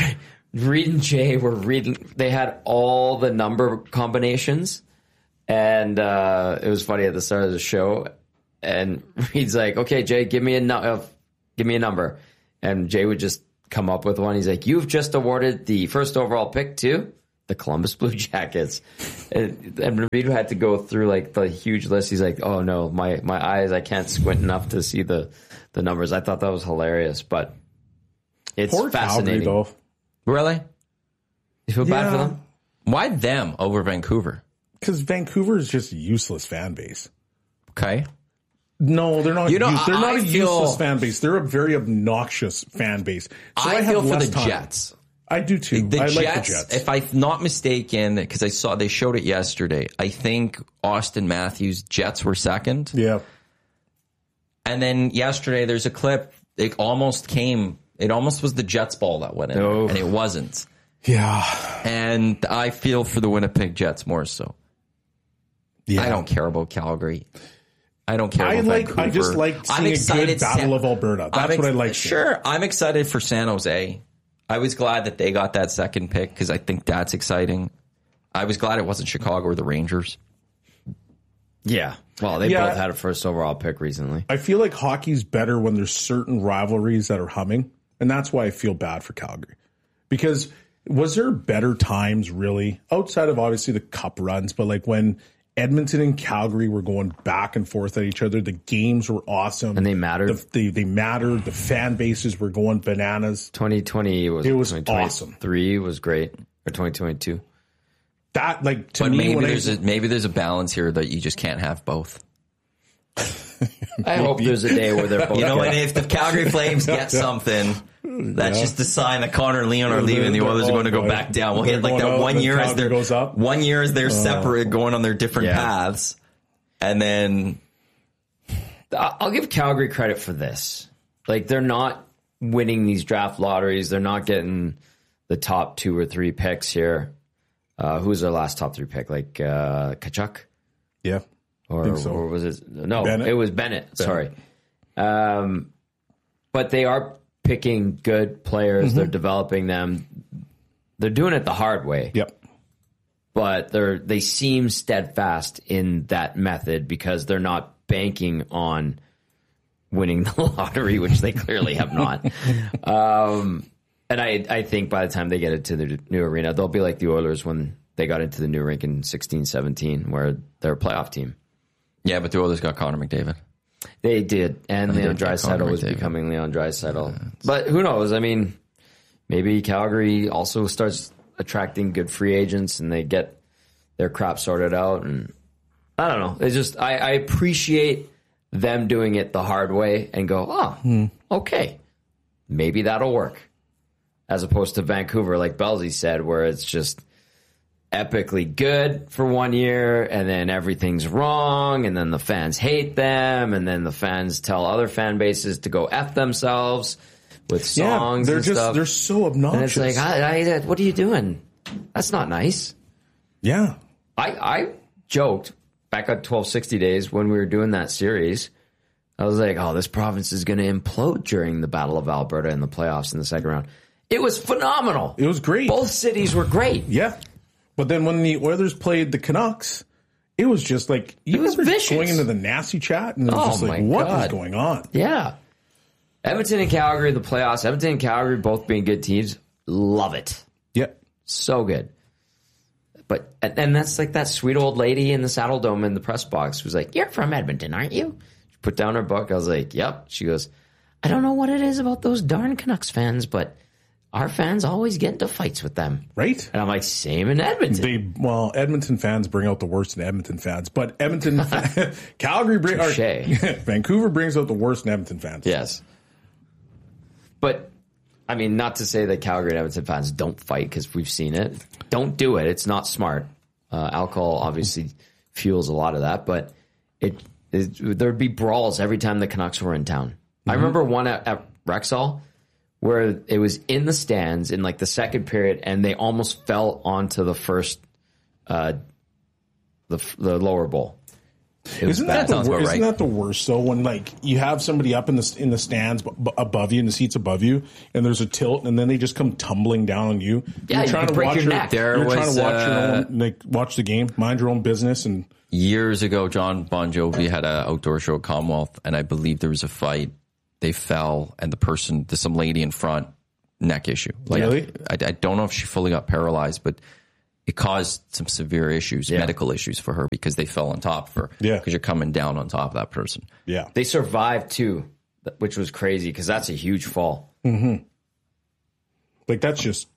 Speaker 1: Reed and Jay were reading. They had all the number combinations, and uh, it was funny at the start of the show. And Reed's like, "Okay, Jay, give me a nu- uh, give me a number," and Jay would just come up with one. He's like, "You've just awarded the first overall pick to the Columbus Blue Jackets," and, and Reed had to go through like the huge list. He's like, "Oh no, my my eyes, I can't squint enough to see the the numbers." I thought that was hilarious, but it's
Speaker 3: Poor
Speaker 1: fascinating.
Speaker 3: Calgary, though.
Speaker 2: Really?
Speaker 1: You feel bad
Speaker 3: Yeah.
Speaker 1: for them?
Speaker 2: Why them over Vancouver?
Speaker 3: Because Vancouver is just a useless fan base.
Speaker 2: Okay.
Speaker 3: No, they're not.
Speaker 2: You know,
Speaker 3: use- they're not
Speaker 2: I
Speaker 3: a
Speaker 2: feel-
Speaker 3: useless fan base. They're a very obnoxious fan base. So I,
Speaker 2: I,
Speaker 3: have
Speaker 2: feel for
Speaker 3: less
Speaker 2: the
Speaker 3: time.
Speaker 2: Jets.
Speaker 3: I do too.
Speaker 2: The
Speaker 3: I
Speaker 2: Jets,
Speaker 3: like the Jets.
Speaker 2: if I'm not mistaken, because I saw they showed it yesterday, I think Austin Matthews, Jets were second.
Speaker 3: yeah.
Speaker 2: And then yesterday there's a clip, it almost came, it almost was the Jets ball that went in,
Speaker 1: Oh.
Speaker 2: and it wasn't.
Speaker 3: Yeah.
Speaker 2: And I feel for the Winnipeg Jets more so.
Speaker 3: Yeah.
Speaker 2: I don't care about Calgary. I don't care
Speaker 3: I
Speaker 2: about
Speaker 3: like.
Speaker 2: Vancouver.
Speaker 3: I just like
Speaker 2: I'm
Speaker 3: seeing a
Speaker 2: excited
Speaker 3: good Battle
Speaker 2: San-
Speaker 3: of Alberta. That's
Speaker 2: I'm ex-
Speaker 3: what I like.
Speaker 2: Sure, I'm excited for San Jose. I was glad that they got that second pick because I think that's exciting. I was glad it wasn't Chicago or the Rangers.
Speaker 1: Yeah. Well, they
Speaker 3: Yeah.
Speaker 1: both had a first overall pick recently.
Speaker 3: I feel like hockey's better when there's certain rivalries that are humming, and that's why I feel bad for Calgary. Because was there better times really outside of obviously the cup runs, but like when Edmonton and Calgary were going back and forth at each other, the games were awesome
Speaker 1: And they mattered.
Speaker 3: The, they they mattered. The fan bases were going bananas.
Speaker 1: twenty twenty was
Speaker 3: It was
Speaker 1: twenty
Speaker 3: awesome.
Speaker 1: twenty-three was great, or twenty twenty-two.
Speaker 3: That like to
Speaker 2: But
Speaker 3: me
Speaker 2: maybe
Speaker 3: when
Speaker 2: there's
Speaker 3: I,
Speaker 2: a maybe there's a balance here that you just can't have both.
Speaker 1: I hope there's a day where they're both.
Speaker 2: You know,
Speaker 1: good.
Speaker 2: and if the Calgary Flames get something, that's just a sign that Connor and Leon are leaving. The Oilers are going to go
Speaker 3: Oh,
Speaker 2: back down. We'll
Speaker 3: they're
Speaker 2: hit like
Speaker 3: going
Speaker 2: that
Speaker 3: up
Speaker 2: one
Speaker 3: and
Speaker 2: year as
Speaker 3: Calgary
Speaker 2: they're
Speaker 3: goes up.
Speaker 2: one year as they're separate, going on their different
Speaker 1: Yeah.
Speaker 2: paths, and then
Speaker 1: I- I'll give Calgary credit for this. Like, they're not winning these draft lotteries. They're not getting the top two or three picks here. Uh, who's their last top three pick? Like uh, Kachuk?
Speaker 3: yeah,
Speaker 1: Or,
Speaker 3: think so.
Speaker 1: or was it? No,
Speaker 3: Bennett?
Speaker 1: it was Bennett. Sorry. Um, but they are picking good players. They're developing them. They're doing it the hard way.
Speaker 3: yep.
Speaker 1: But they're they seem steadfast in that method because they're not banking on winning the lottery, which they clearly have not. Um, and I I think by the time they get into the new arena, they'll be like the Oilers when they got into the new rink in sixteen seventeen, where they're a playoff team.
Speaker 2: yeah, but the Oilers got Connor McDavid.
Speaker 1: They did, and Leon
Speaker 2: did get
Speaker 1: Draisaitl
Speaker 2: Connor
Speaker 1: was
Speaker 2: McDavid.
Speaker 1: becoming Leon Draisaitl. But who knows? I mean, maybe Calgary also starts attracting good free agents, and they get their crap sorted out. And I don't know. It's just I, I appreciate them doing it the hard way and go, oh, okay, maybe that'll work, as opposed to Vancouver, like Belsey said, where it's just epically good for one year and then everything's wrong and then the fans hate them and then the fans tell other fan bases to go F themselves with songs
Speaker 3: yeah, they're
Speaker 1: and
Speaker 3: just
Speaker 1: stuff.
Speaker 3: they're so
Speaker 1: And
Speaker 3: obnoxious.
Speaker 1: it's like, I, I, what are you doing? That's not nice.
Speaker 3: yeah,
Speaker 1: I, I joked back on twelve sixty days when we were doing that series. I was like, oh, this province is going to implode during the Battle of Alberta in the playoffs in the second round. It was phenomenal.
Speaker 3: it was great.
Speaker 1: Both cities were great.
Speaker 3: Yeah. But then when the Oilers played the Canucks, it was just like you
Speaker 1: It was
Speaker 3: remember
Speaker 1: vicious.
Speaker 3: going into the nasty chat and it was
Speaker 1: Oh,
Speaker 3: just like,
Speaker 1: my
Speaker 3: what is
Speaker 1: God.
Speaker 3: going on?
Speaker 1: Yeah. Edmonton and Calgary, the playoffs. Edmonton and Calgary both being good teams. Love it.
Speaker 3: Yeah.
Speaker 1: So good. But and and that's like that sweet old lady in the Saddle Dome in the press box who's like, "You're from Edmonton, aren't you?" She put down her book. I was like, "Yep." She goes, "I don't know what it is about those darn Canucks fans, but our fans always get into fights with them."
Speaker 3: Right?
Speaker 1: And I'm like, "Same in Edmonton."
Speaker 3: They well, Edmonton fans bring out the worst in Edmonton fans, but Edmonton, Calgary, bring, or,
Speaker 1: Touche.
Speaker 3: Vancouver brings out the worst in Edmonton fans.
Speaker 1: Yes. But, I mean, not to say that Calgary and Edmonton fans don't fight because we've seen it. Don't do it. It's not smart. Uh, alcohol obviously fuels a lot of that, but it, it there'd be brawls every time the Canucks were in town. I remember one at, at Rexall where it was in the stands in like the second period and they almost fell onto the first, uh, the, the lower bowl.
Speaker 3: Isn't that, the,
Speaker 2: sounds
Speaker 3: wor-
Speaker 2: about
Speaker 3: isn't
Speaker 2: right.
Speaker 3: that the worst though? When like you have somebody up in the in the stands b- b- above you, in the seats above you, and there's a tilt, and then they just come tumbling down on you.
Speaker 1: Yeah,
Speaker 3: you're
Speaker 1: you
Speaker 3: trying
Speaker 1: could
Speaker 3: to
Speaker 1: break
Speaker 3: watch
Speaker 1: your
Speaker 3: your,
Speaker 1: neck.
Speaker 2: There
Speaker 3: You're trying
Speaker 2: was,
Speaker 3: to watch
Speaker 2: uh,
Speaker 3: your own, like watch the game, mind your own business, and
Speaker 2: Years ago, John Bon Jovi had an outdoor show at Commonwealth, and I believe there was a fight. They fell, and the person, there's some lady in front, neck issue. Like,
Speaker 3: Really?
Speaker 2: I, I don't know if she fully got paralyzed, but it caused some severe issues,
Speaker 1: Yeah.
Speaker 2: medical issues for her because they fell on top of her.
Speaker 3: Yeah.
Speaker 2: Because you're coming down on top of that person.
Speaker 3: yeah,
Speaker 1: They survived too, which was crazy because that's a huge fall.
Speaker 3: like that's just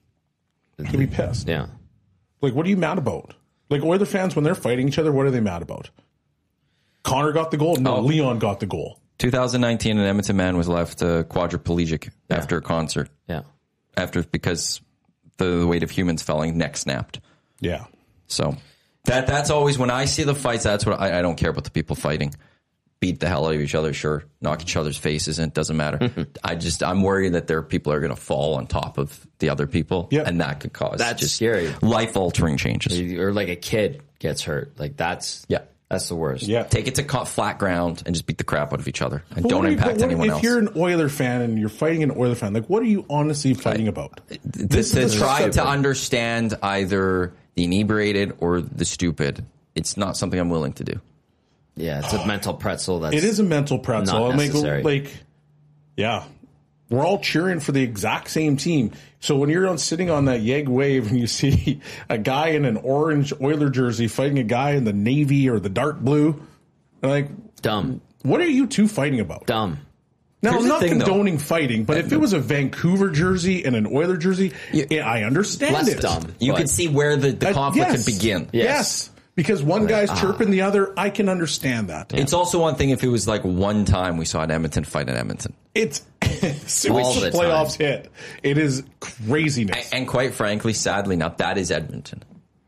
Speaker 3: to be pissed.
Speaker 1: Yeah.
Speaker 3: Like, what are you mad about? Like Oiler fans when they're fighting each other, what are they mad about? Connor got the goal. No,
Speaker 2: Oh.
Speaker 3: Leon got the goal.
Speaker 2: twenty nineteen, an Edmonton man was left uh, quadriplegic after a concert.
Speaker 1: Yeah.
Speaker 2: After because the, the weight of humans felling, neck snapped.
Speaker 3: Yeah,
Speaker 2: So that that's always when I see the fights. That's what I, I don't care about the people fighting. Beat the hell out of each other, sure. Knock each other's faces in. It doesn't matter. I just I'm worried that there are people are going to fall on top of the other people,
Speaker 3: Yep.
Speaker 2: and that could cause
Speaker 1: That's
Speaker 2: just
Speaker 1: scary.
Speaker 2: life altering changes.
Speaker 1: Or like a kid gets hurt. Like that's
Speaker 2: Yeah.
Speaker 1: that's the worst.
Speaker 3: yeah.
Speaker 2: Take it to co- flat ground and just beat the crap out of each other, and
Speaker 3: But
Speaker 2: don't
Speaker 3: what are you-
Speaker 2: impact
Speaker 3: but what-
Speaker 2: anyone
Speaker 3: if
Speaker 2: else.
Speaker 3: you're an Oiler fan and you're fighting an Oiler fan, like what are you honestly fighting about?
Speaker 2: to
Speaker 3: This
Speaker 2: to
Speaker 3: is the
Speaker 2: try
Speaker 3: stupid.
Speaker 2: to understand either the inebriated or the stupid, it's not something I'm willing to do.
Speaker 1: Yeah, it's a mental pretzel. That's
Speaker 3: It is a mental pretzel.
Speaker 1: Not
Speaker 3: I'm like,
Speaker 1: necessary.
Speaker 3: like, yeah, we're all cheering for the exact same team. So when you're on sitting on that Yeg wave and you see a guy in an orange Oiler jersey fighting a guy in the navy or the dark blue, I'm like,
Speaker 1: dumb.
Speaker 3: what are you two fighting about?
Speaker 1: Dumb.
Speaker 3: Now,
Speaker 2: Here's
Speaker 3: I'm
Speaker 2: the
Speaker 3: not
Speaker 2: thing, though.
Speaker 3: condoning fighting, but if it was a Vancouver jersey and an Oiler jersey, yeah, I understand
Speaker 1: Less
Speaker 3: it.
Speaker 1: dumb.
Speaker 2: You
Speaker 1: but-
Speaker 2: can see where the, the
Speaker 3: Uh,
Speaker 2: conflict
Speaker 3: yes.
Speaker 2: could begin.
Speaker 1: Yes.
Speaker 3: Yes. Because one guy's chirping the other, I can understand that.
Speaker 2: It's also one thing if it was like one time we saw an Edmonton fight in Edmonton.
Speaker 3: It's as soon
Speaker 1: All
Speaker 3: as the
Speaker 1: the
Speaker 3: playoffs hit, it is craziness.
Speaker 2: And quite frankly, sadly enough, that is Edmonton.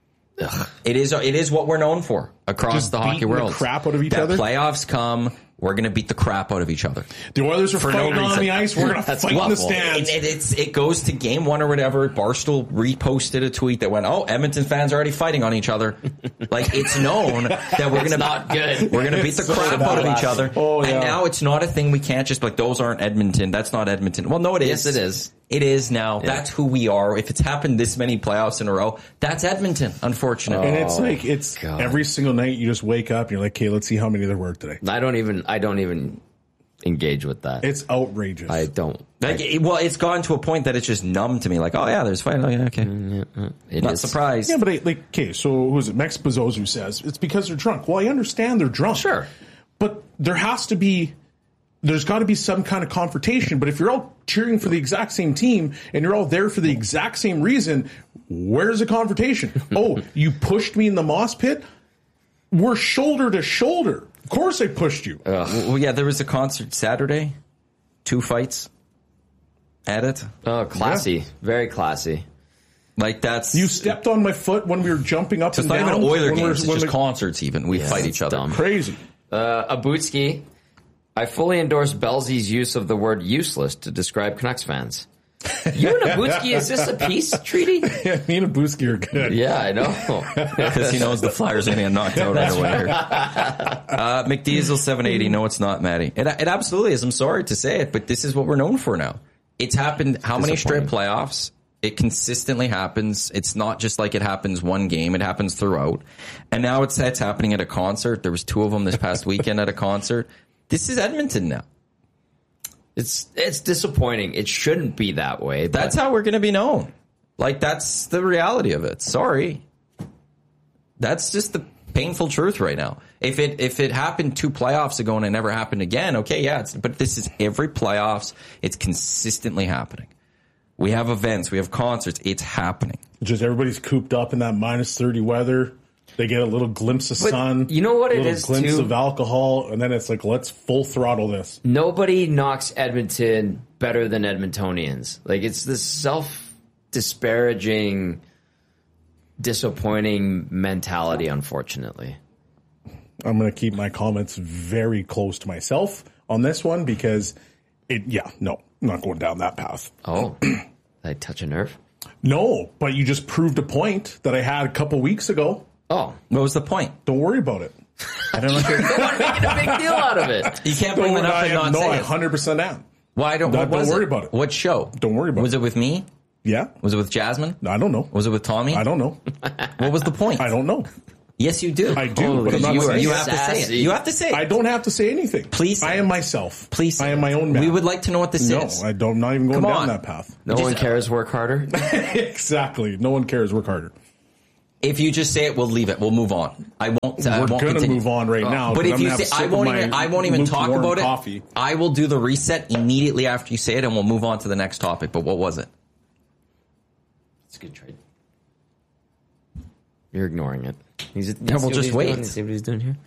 Speaker 2: It is it is what we're known for across
Speaker 3: Just
Speaker 2: the hockey
Speaker 3: beating the
Speaker 2: world.
Speaker 3: crap out of each
Speaker 2: that
Speaker 3: other?
Speaker 2: Playoffs come, we're going to beat the crap out of each other.
Speaker 3: The Oilers are
Speaker 2: For no
Speaker 3: fighting on
Speaker 2: reason.
Speaker 3: the ice. We're going to
Speaker 1: That's
Speaker 3: fight in the
Speaker 1: awful.
Speaker 3: stands.
Speaker 2: It, it, it's, it goes to game one or whatever. Barstool reposted a tweet that went, "Oh, Edmonton fans are already fighting on each other." Like it's known that we're going to
Speaker 1: not good.
Speaker 2: We're going to beat the
Speaker 3: So
Speaker 2: crap
Speaker 3: bad.
Speaker 2: out of each other.
Speaker 3: Oh, yeah.
Speaker 2: And now it's not a thing we can't just be like those aren't Edmonton. That's not Edmonton. Well, no, it is.
Speaker 1: Yes, it is.
Speaker 2: It is now. That's who we are. If it's happened this many playoffs in a row, that's Edmonton. Unfortunately.
Speaker 3: And it's like, it's
Speaker 1: God.
Speaker 3: every single night you just wake up and you're like, okay, let's see how many there were today.
Speaker 1: I don't even. I don't even engage with that.
Speaker 3: It's outrageous.
Speaker 1: I don't.
Speaker 2: Like, it- well, it's gone to a point that it's just numb to me. Like, oh yeah, there's fight. Oh, yeah, okay.
Speaker 1: It
Speaker 2: Not
Speaker 1: is-
Speaker 2: surprised.
Speaker 3: yeah, but I, like, okay, so who is it? Mex Bezos says it's because they're drunk. Well, I understand they're drunk.
Speaker 1: Sure.
Speaker 3: But there has to be, there's got to be some kind of confrontation. But if you're all cheering for the exact same team and you're all there for the exact same reason, where's the confrontation? Oh, you pushed me in the moss pit? We're shoulder to shoulder. Of course I pushed you.
Speaker 2: Well, yeah, there was a concert Saturday. Two fights at it.
Speaker 1: Oh, classy. Very classy.
Speaker 2: Like that's
Speaker 3: You stepped on my foot when we were jumping up
Speaker 2: It's
Speaker 3: and
Speaker 2: not
Speaker 3: down.
Speaker 2: even Oiler
Speaker 3: when we're-
Speaker 2: games. It's
Speaker 3: when
Speaker 2: just
Speaker 3: we-
Speaker 2: concerts. Even we fight each other.
Speaker 1: dumb.
Speaker 3: Crazy.
Speaker 1: Uh, Abutski, I fully endorse Belzy's use of the word useless to describe Canucks fans. You and Abutski, is this a peace treaty?
Speaker 3: Yeah, me and Abuski are good.
Speaker 1: Yeah, I know.
Speaker 2: Because he knows the Flyers are going to get knocked out right away. Uh, McDiesel seven eighty. No, it's not, Matty. It, it absolutely is. I'm sorry to say it, but this is what we're known for now. It's happened how many straight playoffs? It consistently happens. It's not just like it happens one game. It happens throughout. And now it's, it's happening at a concert. There was two of them this past weekend at a concert. This is Edmonton now.
Speaker 1: It's it's disappointing. It shouldn't be that way. But
Speaker 2: That's how we're going to be known. Like, that's the reality of it. Sorry. That's just the painful truth right now. If it if it happened two playoffs ago and it never happened again, okay, yeah. It's, but this is every playoffs. It's consistently happening. We have events. We have concerts. It's happening.
Speaker 3: Just everybody's cooped up in that minus thirty weather. They get a little glimpse of
Speaker 1: But
Speaker 3: sun.
Speaker 1: you know what
Speaker 3: a
Speaker 1: it
Speaker 3: little
Speaker 1: is,
Speaker 3: glimpse
Speaker 1: too?
Speaker 3: of alcohol, and then it's like, let's full throttle this.
Speaker 1: nobody knocks Edmonton better than Edmontonians. Like, it's this self-disparaging, disappointing mentality, unfortunately.
Speaker 3: I'm going to keep my comments very close to myself on this one because it, yeah, no, I'm not going down that path.
Speaker 1: Oh, did I touch a nerve?
Speaker 3: No, but you just proved a point that I had a couple weeks ago.
Speaker 1: Oh,
Speaker 2: What was the point?
Speaker 3: Don't worry about it.
Speaker 2: I don't know if you're
Speaker 1: making a big deal out of it.
Speaker 2: You can't bring
Speaker 3: No,
Speaker 2: it up
Speaker 3: I
Speaker 2: and
Speaker 3: am-
Speaker 2: not
Speaker 3: no,
Speaker 2: say
Speaker 3: I
Speaker 2: it.
Speaker 3: one hundred percent am.
Speaker 2: Why don't, what
Speaker 3: Don't
Speaker 2: was
Speaker 3: worry
Speaker 2: it?
Speaker 3: about it.
Speaker 2: What show?
Speaker 3: Don't worry about
Speaker 2: Was
Speaker 3: it.
Speaker 2: it with me?
Speaker 3: Yeah?
Speaker 2: Was it with Jasmine?
Speaker 3: I don't know.
Speaker 2: Was it with Tommy?
Speaker 3: I don't know.
Speaker 2: What was the point?
Speaker 3: I don't know.
Speaker 2: Yes, you do.
Speaker 3: I do,
Speaker 1: Holy
Speaker 3: but I'm not
Speaker 2: you,
Speaker 3: saying
Speaker 2: you
Speaker 3: it.
Speaker 2: have to say it.
Speaker 1: Sassy.
Speaker 2: You have to say it.
Speaker 3: I don't have to say anything.
Speaker 2: Please say
Speaker 3: I
Speaker 2: it.
Speaker 3: am myself.
Speaker 2: Please say
Speaker 3: I am
Speaker 2: it.
Speaker 3: my own man.
Speaker 2: We would like to know what this
Speaker 3: No,
Speaker 2: is.
Speaker 3: I don't. I'm not even going
Speaker 2: Come
Speaker 3: down
Speaker 2: on.
Speaker 3: that path.
Speaker 1: No
Speaker 2: Just-
Speaker 1: one cares. Work harder.
Speaker 3: Exactly. No one cares. Work harder.
Speaker 2: If you just say it, we'll leave it. We'll move on. I won't. I
Speaker 3: We're
Speaker 2: won't
Speaker 3: gonna
Speaker 2: continue.
Speaker 3: move on right now.
Speaker 2: But
Speaker 3: 'cause
Speaker 2: if
Speaker 3: I'm
Speaker 2: you
Speaker 3: gonna
Speaker 2: say,
Speaker 3: have a
Speaker 2: I
Speaker 3: sip of
Speaker 2: won't
Speaker 3: my
Speaker 2: even, I won't even talk
Speaker 3: lukewarm
Speaker 2: about it.
Speaker 3: coffee.
Speaker 2: I will do the reset immediately after you say it, and we'll move on to the next topic. But what was it?
Speaker 1: It's a good trade. You're ignoring it. He's,
Speaker 2: Yeah, we'll just wait.
Speaker 1: See what he's doing here.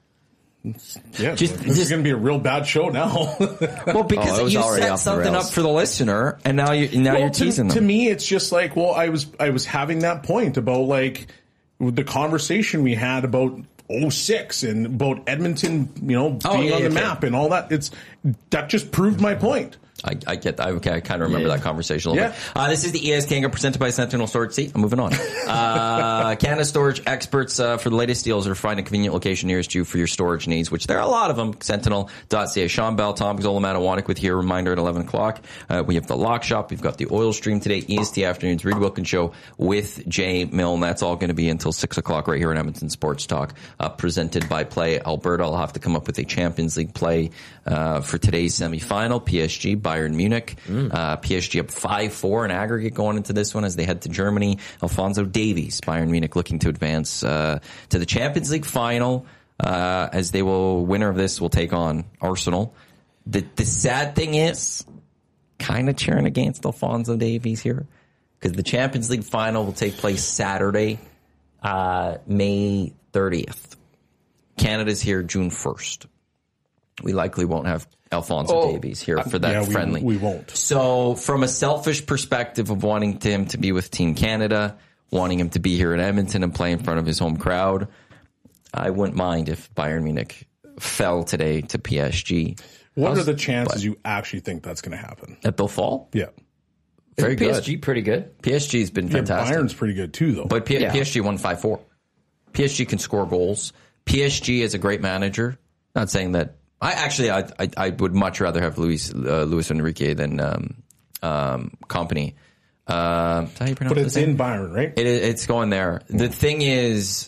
Speaker 3: Yeah,
Speaker 2: Just-
Speaker 3: this is
Speaker 2: just-
Speaker 3: going to be a real bad show now.
Speaker 2: Well, because
Speaker 1: Oh, it was
Speaker 2: you
Speaker 1: already
Speaker 2: set
Speaker 1: off the
Speaker 2: something
Speaker 1: rails.
Speaker 2: up for the listener, and now you now
Speaker 3: Well,
Speaker 2: you're
Speaker 3: to,
Speaker 2: teasing
Speaker 3: to
Speaker 2: them.
Speaker 3: me, it's just like, well, I was I was having that point about like the conversation we had about oh six and about Edmonton, you know,
Speaker 2: Oh,
Speaker 3: being
Speaker 2: yeah,
Speaker 3: on the
Speaker 2: okay.
Speaker 3: map and all that. It's that just proved my point.
Speaker 2: I, I get that. Okay, I kind of remember
Speaker 1: Yeah.
Speaker 2: that conversation a little
Speaker 3: Yeah.
Speaker 2: bit. Uh, this is the E S Kango presented by Sentinel Storage. See, I'm moving on. Uh, Canada Storage experts uh, for the latest deals are find a convenient location nearest you for your storage needs, which there are a lot of them. Sentinel dot c a. Sean Bell, Tom Zolomatawanik with here. Reminder at eleven o'clock. Uh, we have the Lock Shop. We've got the Oil Stream today. E S T Afternoons. Reed Wilkins Show with Jay Milne. That's all going to be until six o'clock right here in Edmonton Sports Talk, uh, presented by Play Alberta. I'll have to come up with a Champions League play uh, for today's semifinal. P S G, Bayern Munich. Uh, P S G up five four in aggregate going into this one as they head to Germany. Alphonso Davies, Bayern Munich looking to advance uh, to the Champions League final uh, as they will, winner of this will take on Arsenal. The, the sad thing is, kind of cheering against Alphonso Davies here because the Champions League final will take place Saturday, uh, May thirtieth. Canada's here June first. We likely won't have Alphonso
Speaker 1: Oh,
Speaker 2: Davies here for that
Speaker 3: yeah, we-
Speaker 2: friendly.
Speaker 3: we won't.
Speaker 2: So from a selfish perspective of wanting him to be with Team Canada, wanting him to be here in Edmonton and play in front of his home crowd, I wouldn't mind if Bayern Munich fell today to P S G.
Speaker 3: What
Speaker 2: How's-
Speaker 3: are the chances you actually think that's going to happen?
Speaker 2: That they'll fall?
Speaker 3: Yeah.
Speaker 2: Very
Speaker 1: P S
Speaker 2: good.
Speaker 1: G pretty good.
Speaker 2: P S G's been
Speaker 3: Yeah,
Speaker 2: fantastic.
Speaker 3: Bayern's pretty good too, though.
Speaker 2: But P-
Speaker 1: Yeah.
Speaker 2: P S G won five four. P S G can score goals. P S G is a great manager. Not saying that. I actually, I I, I would much rather have Luis uh, Luis Enrique than um, um, Company. Uh, is that how you pronounce
Speaker 3: but it's
Speaker 2: his name?
Speaker 3: in Bayern, right?
Speaker 2: It, it's going there. The thing is,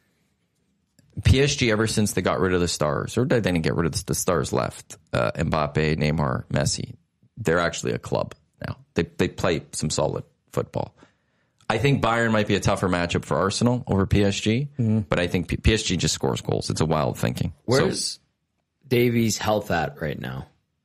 Speaker 2: P S G ever since they got rid of the stars, or they didn't get rid of the, the stars left, uh, Mbappe, Neymar, Messi, they're actually a club now. They they play some solid football. I think Bayern might be a tougher matchup for Arsenal over P S G,
Speaker 3: Mm-hmm.
Speaker 2: but I think P- PSG just scores goals. It's a wild thinking.
Speaker 1: Where's
Speaker 2: So,
Speaker 1: Davies' health at right now?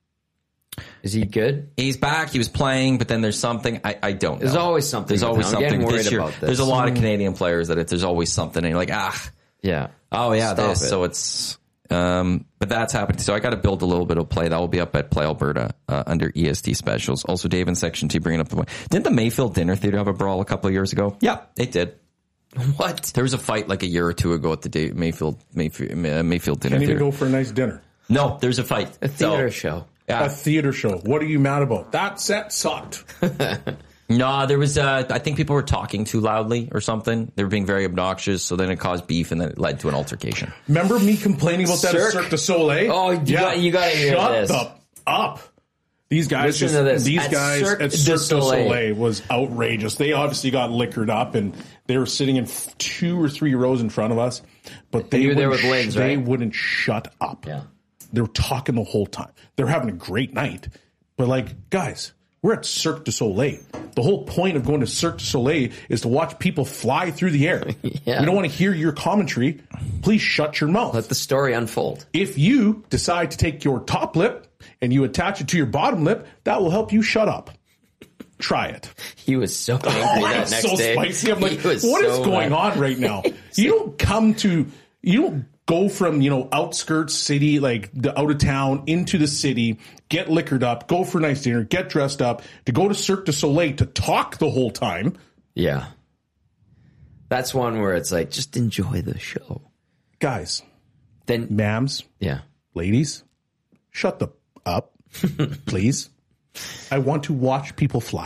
Speaker 1: Is he good?
Speaker 2: he's back. He was playing, but then there's something I, I don't know.
Speaker 1: There's always something
Speaker 2: There's
Speaker 1: with
Speaker 2: always
Speaker 1: him. I'm
Speaker 2: something
Speaker 1: getting
Speaker 2: this
Speaker 1: worried
Speaker 2: year.
Speaker 1: about this.
Speaker 2: There's a lot of Canadian players that if there's always something, and you're like, ah,
Speaker 1: Yeah.
Speaker 2: oh yeah,
Speaker 1: Stop
Speaker 2: this.
Speaker 1: it.
Speaker 2: So it's, um, but that's happening. So I got to build a little bit of play. That will be up at Play Alberta uh, under E S T specials. Also, Dave in section two bringing up the point. Didn't the Mayfield Dinner Theater have a brawl a couple of years ago? Yeah, it did.
Speaker 1: What?
Speaker 2: There was a fight like a year or two ago at the Dave Mayfield Mayfield, uh, Mayfield Dinner
Speaker 3: Can't even
Speaker 2: Theater.
Speaker 3: go for a nice dinner.
Speaker 2: No, there's a fight.
Speaker 1: A theater
Speaker 2: So,
Speaker 1: show.
Speaker 2: yeah.
Speaker 3: A theater show. What are you mad about? That set sucked.
Speaker 2: No, there was. Uh, I think people were talking too loudly or something. They were being very obnoxious, so then it caused beef, and then it led to an altercation.
Speaker 3: Remember me complaining about that
Speaker 1: Cirque.
Speaker 3: at Cirque du Soleil?
Speaker 1: Oh, you got- you gotta hear
Speaker 3: Shut
Speaker 1: this.
Speaker 3: the up. These guys
Speaker 1: Listen
Speaker 3: just
Speaker 1: to this.
Speaker 3: these
Speaker 1: At
Speaker 3: guys
Speaker 1: Cirque
Speaker 3: at
Speaker 1: du
Speaker 3: Cirque du
Speaker 1: Soleil.
Speaker 3: Soleil was outrageous. They obviously got liquored up and they were sitting in f- two or three rows in front of us, but they
Speaker 1: you were there
Speaker 3: wouldn't
Speaker 1: with Lins,
Speaker 3: sh- they
Speaker 1: right?
Speaker 3: wouldn't shut up.
Speaker 1: Yeah.
Speaker 3: They were talking the whole time. They're having a great night. But like, guys, we're at Cirque du Soleil. The whole point of going to Cirque du Soleil is to watch people fly through the air.
Speaker 1: Yeah.
Speaker 3: We don't want to hear your commentary. Please shut your mouth.
Speaker 1: Let the story unfold.
Speaker 3: If you decide to take your top lip and you attach it to your bottom lip, that will help you shut up. Try it.
Speaker 1: He was so angry
Speaker 3: Oh,
Speaker 1: that
Speaker 3: I'm
Speaker 1: next
Speaker 3: so
Speaker 1: day.
Speaker 3: spicy. I'm like,
Speaker 1: He was
Speaker 3: what is
Speaker 1: so
Speaker 3: going
Speaker 1: mad.
Speaker 3: on right now? You don't come to, you don't go from, you know, outskirts city, like the out of town into the city, get liquored up, go for a nice dinner, get dressed up, to go to Cirque du Soleil to talk the whole time.
Speaker 1: Yeah. That's one where it's like, just enjoy the show.
Speaker 3: Guys,
Speaker 1: Then,
Speaker 3: ma'ams,
Speaker 1: yeah.
Speaker 3: ladies, shut the up, please. I want to watch people fly.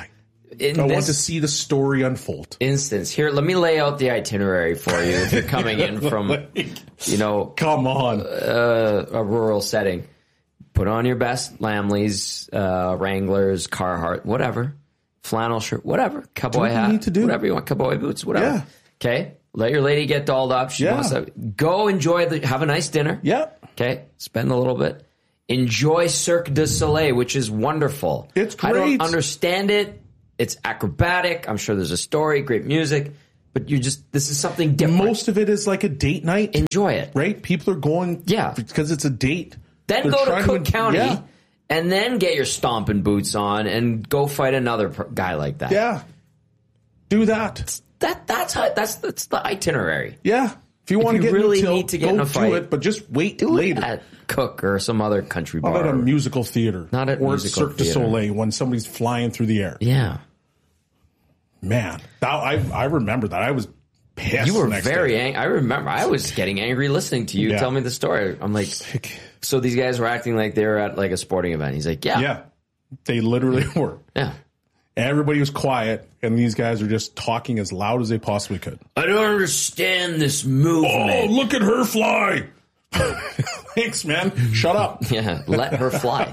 Speaker 1: In
Speaker 3: I want
Speaker 1: this
Speaker 3: to see the story unfold.
Speaker 1: instance, here, let me lay out the itinerary for you if you're coming in from, you know,
Speaker 3: Come on.
Speaker 1: uh, a rural setting. Put on your best Lamleys, uh, Wranglers, Carhartt, whatever, flannel shirt, whatever, cowboy
Speaker 3: what you
Speaker 1: hat,
Speaker 3: need to do.
Speaker 1: whatever you want, cowboy boots, whatever.
Speaker 3: Yeah.
Speaker 1: Okay, let your lady get dolled up. She
Speaker 3: Yeah.
Speaker 1: wants to go enjoy the, have a nice dinner.
Speaker 3: Yep.
Speaker 1: Okay, spend a little bit. Enjoy Cirque du Soleil, which is wonderful.
Speaker 3: It's
Speaker 1: I don't
Speaker 3: great.
Speaker 1: understand it. It's acrobatic. I'm sure there's a story, great music, but you just this is something different.
Speaker 3: Most of it is like a date night,
Speaker 1: Enjoy it.
Speaker 3: right? People are going,
Speaker 1: Yeah.
Speaker 3: because it's a date.
Speaker 1: Then
Speaker 3: They're
Speaker 1: go to
Speaker 3: trying
Speaker 1: Cook County
Speaker 3: Yeah.
Speaker 1: and then get your stomping boots on and go fight another per- guy like that.
Speaker 3: Yeah. Do that.
Speaker 1: That that's how, that's that's the itinerary.
Speaker 3: Yeah. If you want
Speaker 1: you
Speaker 3: to get
Speaker 1: really
Speaker 3: in a tilt,
Speaker 1: need to get
Speaker 3: go
Speaker 1: in a
Speaker 3: do
Speaker 1: fight,
Speaker 3: it, but just wait
Speaker 1: Do
Speaker 3: later.
Speaker 1: it at Cook or some other country
Speaker 3: Not
Speaker 1: bar.
Speaker 3: at a musical theater.
Speaker 1: Not at
Speaker 3: or
Speaker 1: musical
Speaker 3: Cirque du
Speaker 1: theater.
Speaker 3: Soleil when somebody's flying through the air.
Speaker 1: Yeah,
Speaker 3: Man, that, I I remember that. I was pissed.
Speaker 1: you were
Speaker 3: the next
Speaker 1: very
Speaker 3: day.
Speaker 1: angry. I remember I was getting angry listening to you
Speaker 3: Yeah.
Speaker 1: tell me the story. I'm like, so these guys were acting like they were at like a sporting event. He's like, yeah,
Speaker 3: Yeah. They literally were.
Speaker 1: yeah.
Speaker 3: Everybody was quiet, and these guys are just talking as loud as they possibly could.
Speaker 1: I don't understand this
Speaker 3: Oh,
Speaker 1: movement.
Speaker 3: look at her fly. Thanks, man. Shut up.
Speaker 1: Yeah, let her fly.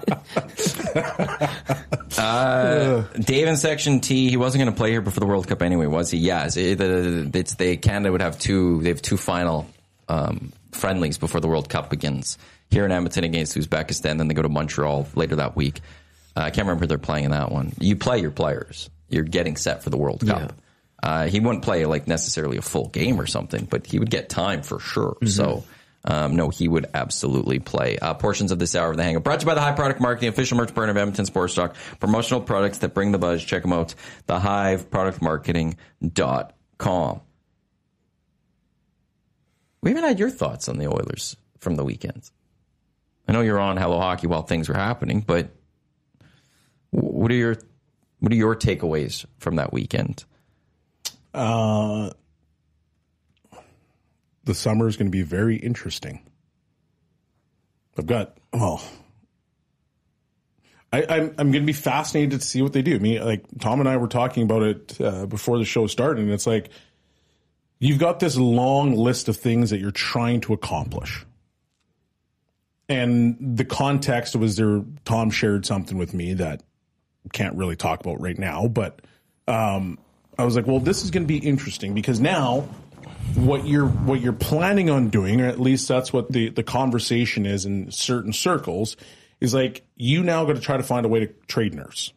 Speaker 2: Dave in Section T, he wasn't going to play here before the World Cup anyway, was he? Yeah, it's, it, it's they Canada would have two. They have two final um, friendlies before the World Cup begins. Here in Edmonton against Uzbekistan, then they go to Montreal later that week. Uh, I can't remember who they're playing in that one. You play your players. You're getting set for the World Cup. Uh, he wouldn't play like necessarily a full game or something, but he would get time for sure. Mm-hmm. So. Um, no, he would absolutely play. Uh, portions of this hour of The Hang-Up brought to you by the Hive Product Marketing, official merch partner of Edmonton Sports Talk. Promotional products that bring the buzz. Check them out. the hive product marketing dot com. We haven't had your thoughts on the Oilers from the weekend. I know you're on Hello Hockey while things were happening, but what are your what are your takeaways from that weekend?
Speaker 3: Uh, the summer is going to be very interesting. I've got, well, I, I'm, I'm going to be fascinated to see what they do. I mean, like Tom and I were talking about it uh, before the show started, and it's like, you've got this long list of things that you're trying to accomplish. And the context was there, Tom shared something with me that I can't really talk about right now, but um, I was like, well, this is going to be interesting because now what you're what you're planning on doing, or at least that's what the, the conversation is in certain circles, is like you now got to try to find a way to trade Nurse.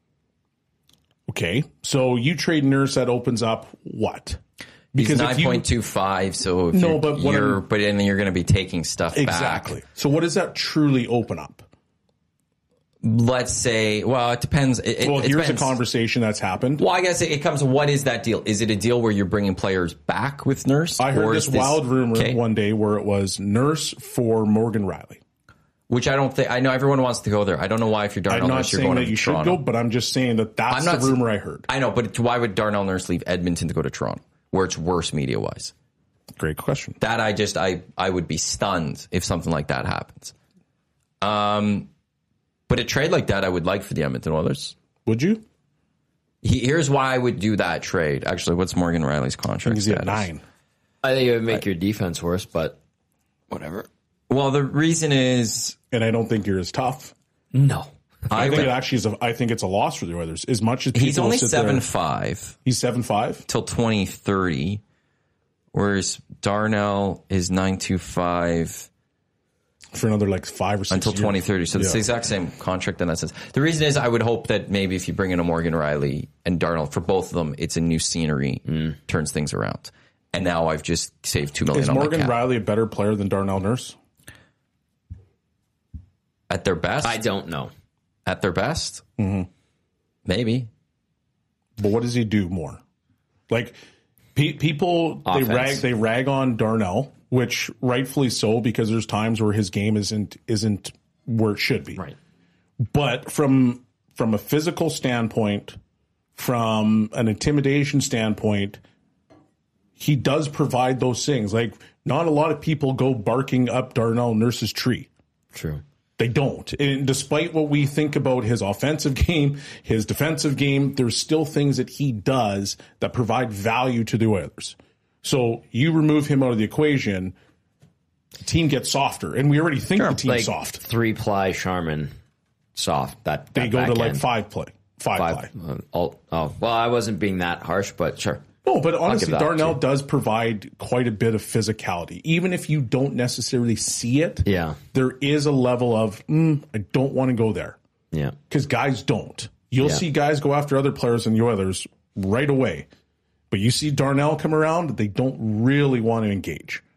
Speaker 3: Okay, so you trade Nurse, that opens up what?
Speaker 2: Because nine point two five, so if
Speaker 3: No,
Speaker 2: you're,
Speaker 3: but what
Speaker 2: you're
Speaker 3: I'm-
Speaker 2: but then you're going to be taking stuff
Speaker 3: Exactly.
Speaker 2: back.
Speaker 3: So what does that truly open up?
Speaker 2: Let's say, well, it depends. It,
Speaker 3: Well,
Speaker 2: it
Speaker 3: here's
Speaker 2: depends.
Speaker 3: a conversation that's happened.
Speaker 2: Well, I guess it, it comes. What is that deal? Is it a deal where you're bringing players back with Nurse?
Speaker 3: I heard
Speaker 2: or
Speaker 3: this
Speaker 2: is
Speaker 3: wild rumor
Speaker 2: okay,
Speaker 3: one day where it was Nurse for Morgan Riley.
Speaker 2: which I don't think. I know everyone wants to go there. I don't know why. If you're Darnell
Speaker 3: I'm not
Speaker 2: Nurse, you're
Speaker 3: saying
Speaker 2: going
Speaker 3: that
Speaker 2: to
Speaker 3: you should
Speaker 2: Toronto.
Speaker 3: go, but I'm just saying that that's
Speaker 2: I'm not
Speaker 3: the
Speaker 2: s-
Speaker 3: rumor I heard.
Speaker 2: I know, but why would Darnell Nurse leave Edmonton to go to Toronto, where it's worse media wise?
Speaker 3: Great question.
Speaker 2: That I just I I would be stunned if something like that happens. Um, but a trade like that I would like for the Edmonton Oilers.
Speaker 3: Would you?
Speaker 2: He, here's why I would do that trade. Actually, what's Morgan Riley's contract
Speaker 3: He's at
Speaker 2: status?
Speaker 3: nine.
Speaker 1: I think it would make your defense worse, but whatever.
Speaker 2: Well, the reason is
Speaker 3: And I don't think you're as tough.
Speaker 1: No.
Speaker 3: I,
Speaker 2: I
Speaker 3: think
Speaker 2: would,
Speaker 3: it actually is. A, I think it's a loss for the Oilers. As much as people
Speaker 2: he's only
Speaker 3: sit
Speaker 2: seven
Speaker 3: there-
Speaker 2: five
Speaker 3: He's seven five.
Speaker 2: till twenty thirty, whereas Darnell is nine two five
Speaker 3: For another like five or six
Speaker 2: until
Speaker 3: years.
Speaker 2: twenty thirty. So it's
Speaker 3: Yeah.
Speaker 2: the exact same contract in that sense. The reason is I would hope that maybe if you bring in a Morgan Riley and Darnell, for both of them, it's a new scenery, turns things around. And now I've just saved two million
Speaker 3: Is
Speaker 2: on my
Speaker 3: Morgan
Speaker 2: cap.
Speaker 3: Riley a better player than Darnell Nurse?
Speaker 2: At their best?
Speaker 1: I don't know.
Speaker 2: At their best? Mm-hmm. Maybe.
Speaker 3: But what does he do more? Like pe- people,
Speaker 1: Offense.
Speaker 3: they rag they rag on Darnell, which rightfully so, because there's times where his game isn't isn't where it should be.
Speaker 1: Right.
Speaker 3: But from from a physical standpoint, from an intimidation standpoint, he does provide those things. Like not a lot of people go barking up Darnell Nurse's tree.
Speaker 1: True.
Speaker 3: They don't. And despite what we think about his offensive game, his defensive game, there's still things that he does that provide value to the Oilers. So you remove him out of the equation, the team gets softer. And we already think
Speaker 1: Sure,
Speaker 3: the team's
Speaker 1: like
Speaker 3: soft.
Speaker 1: Three ply Charmin soft. That, that
Speaker 3: They go to
Speaker 1: back
Speaker 3: like
Speaker 1: end.
Speaker 3: five play. Five,
Speaker 1: Five.
Speaker 3: play.
Speaker 1: Uh, oh, oh, well, I wasn't being that harsh, but sure.
Speaker 3: No, but honestly,
Speaker 1: that
Speaker 3: Darnell
Speaker 1: too.
Speaker 3: does provide quite a bit of physicality. Even if you don't necessarily see it,
Speaker 1: Yeah.
Speaker 3: there is a level of, mm, I don't want to go there.
Speaker 1: Yeah.
Speaker 3: Because guys don't. You'll
Speaker 1: Yeah.
Speaker 3: see guys go after other players in the Oilers right away. But you see Darnell come around, they don't really want to engage.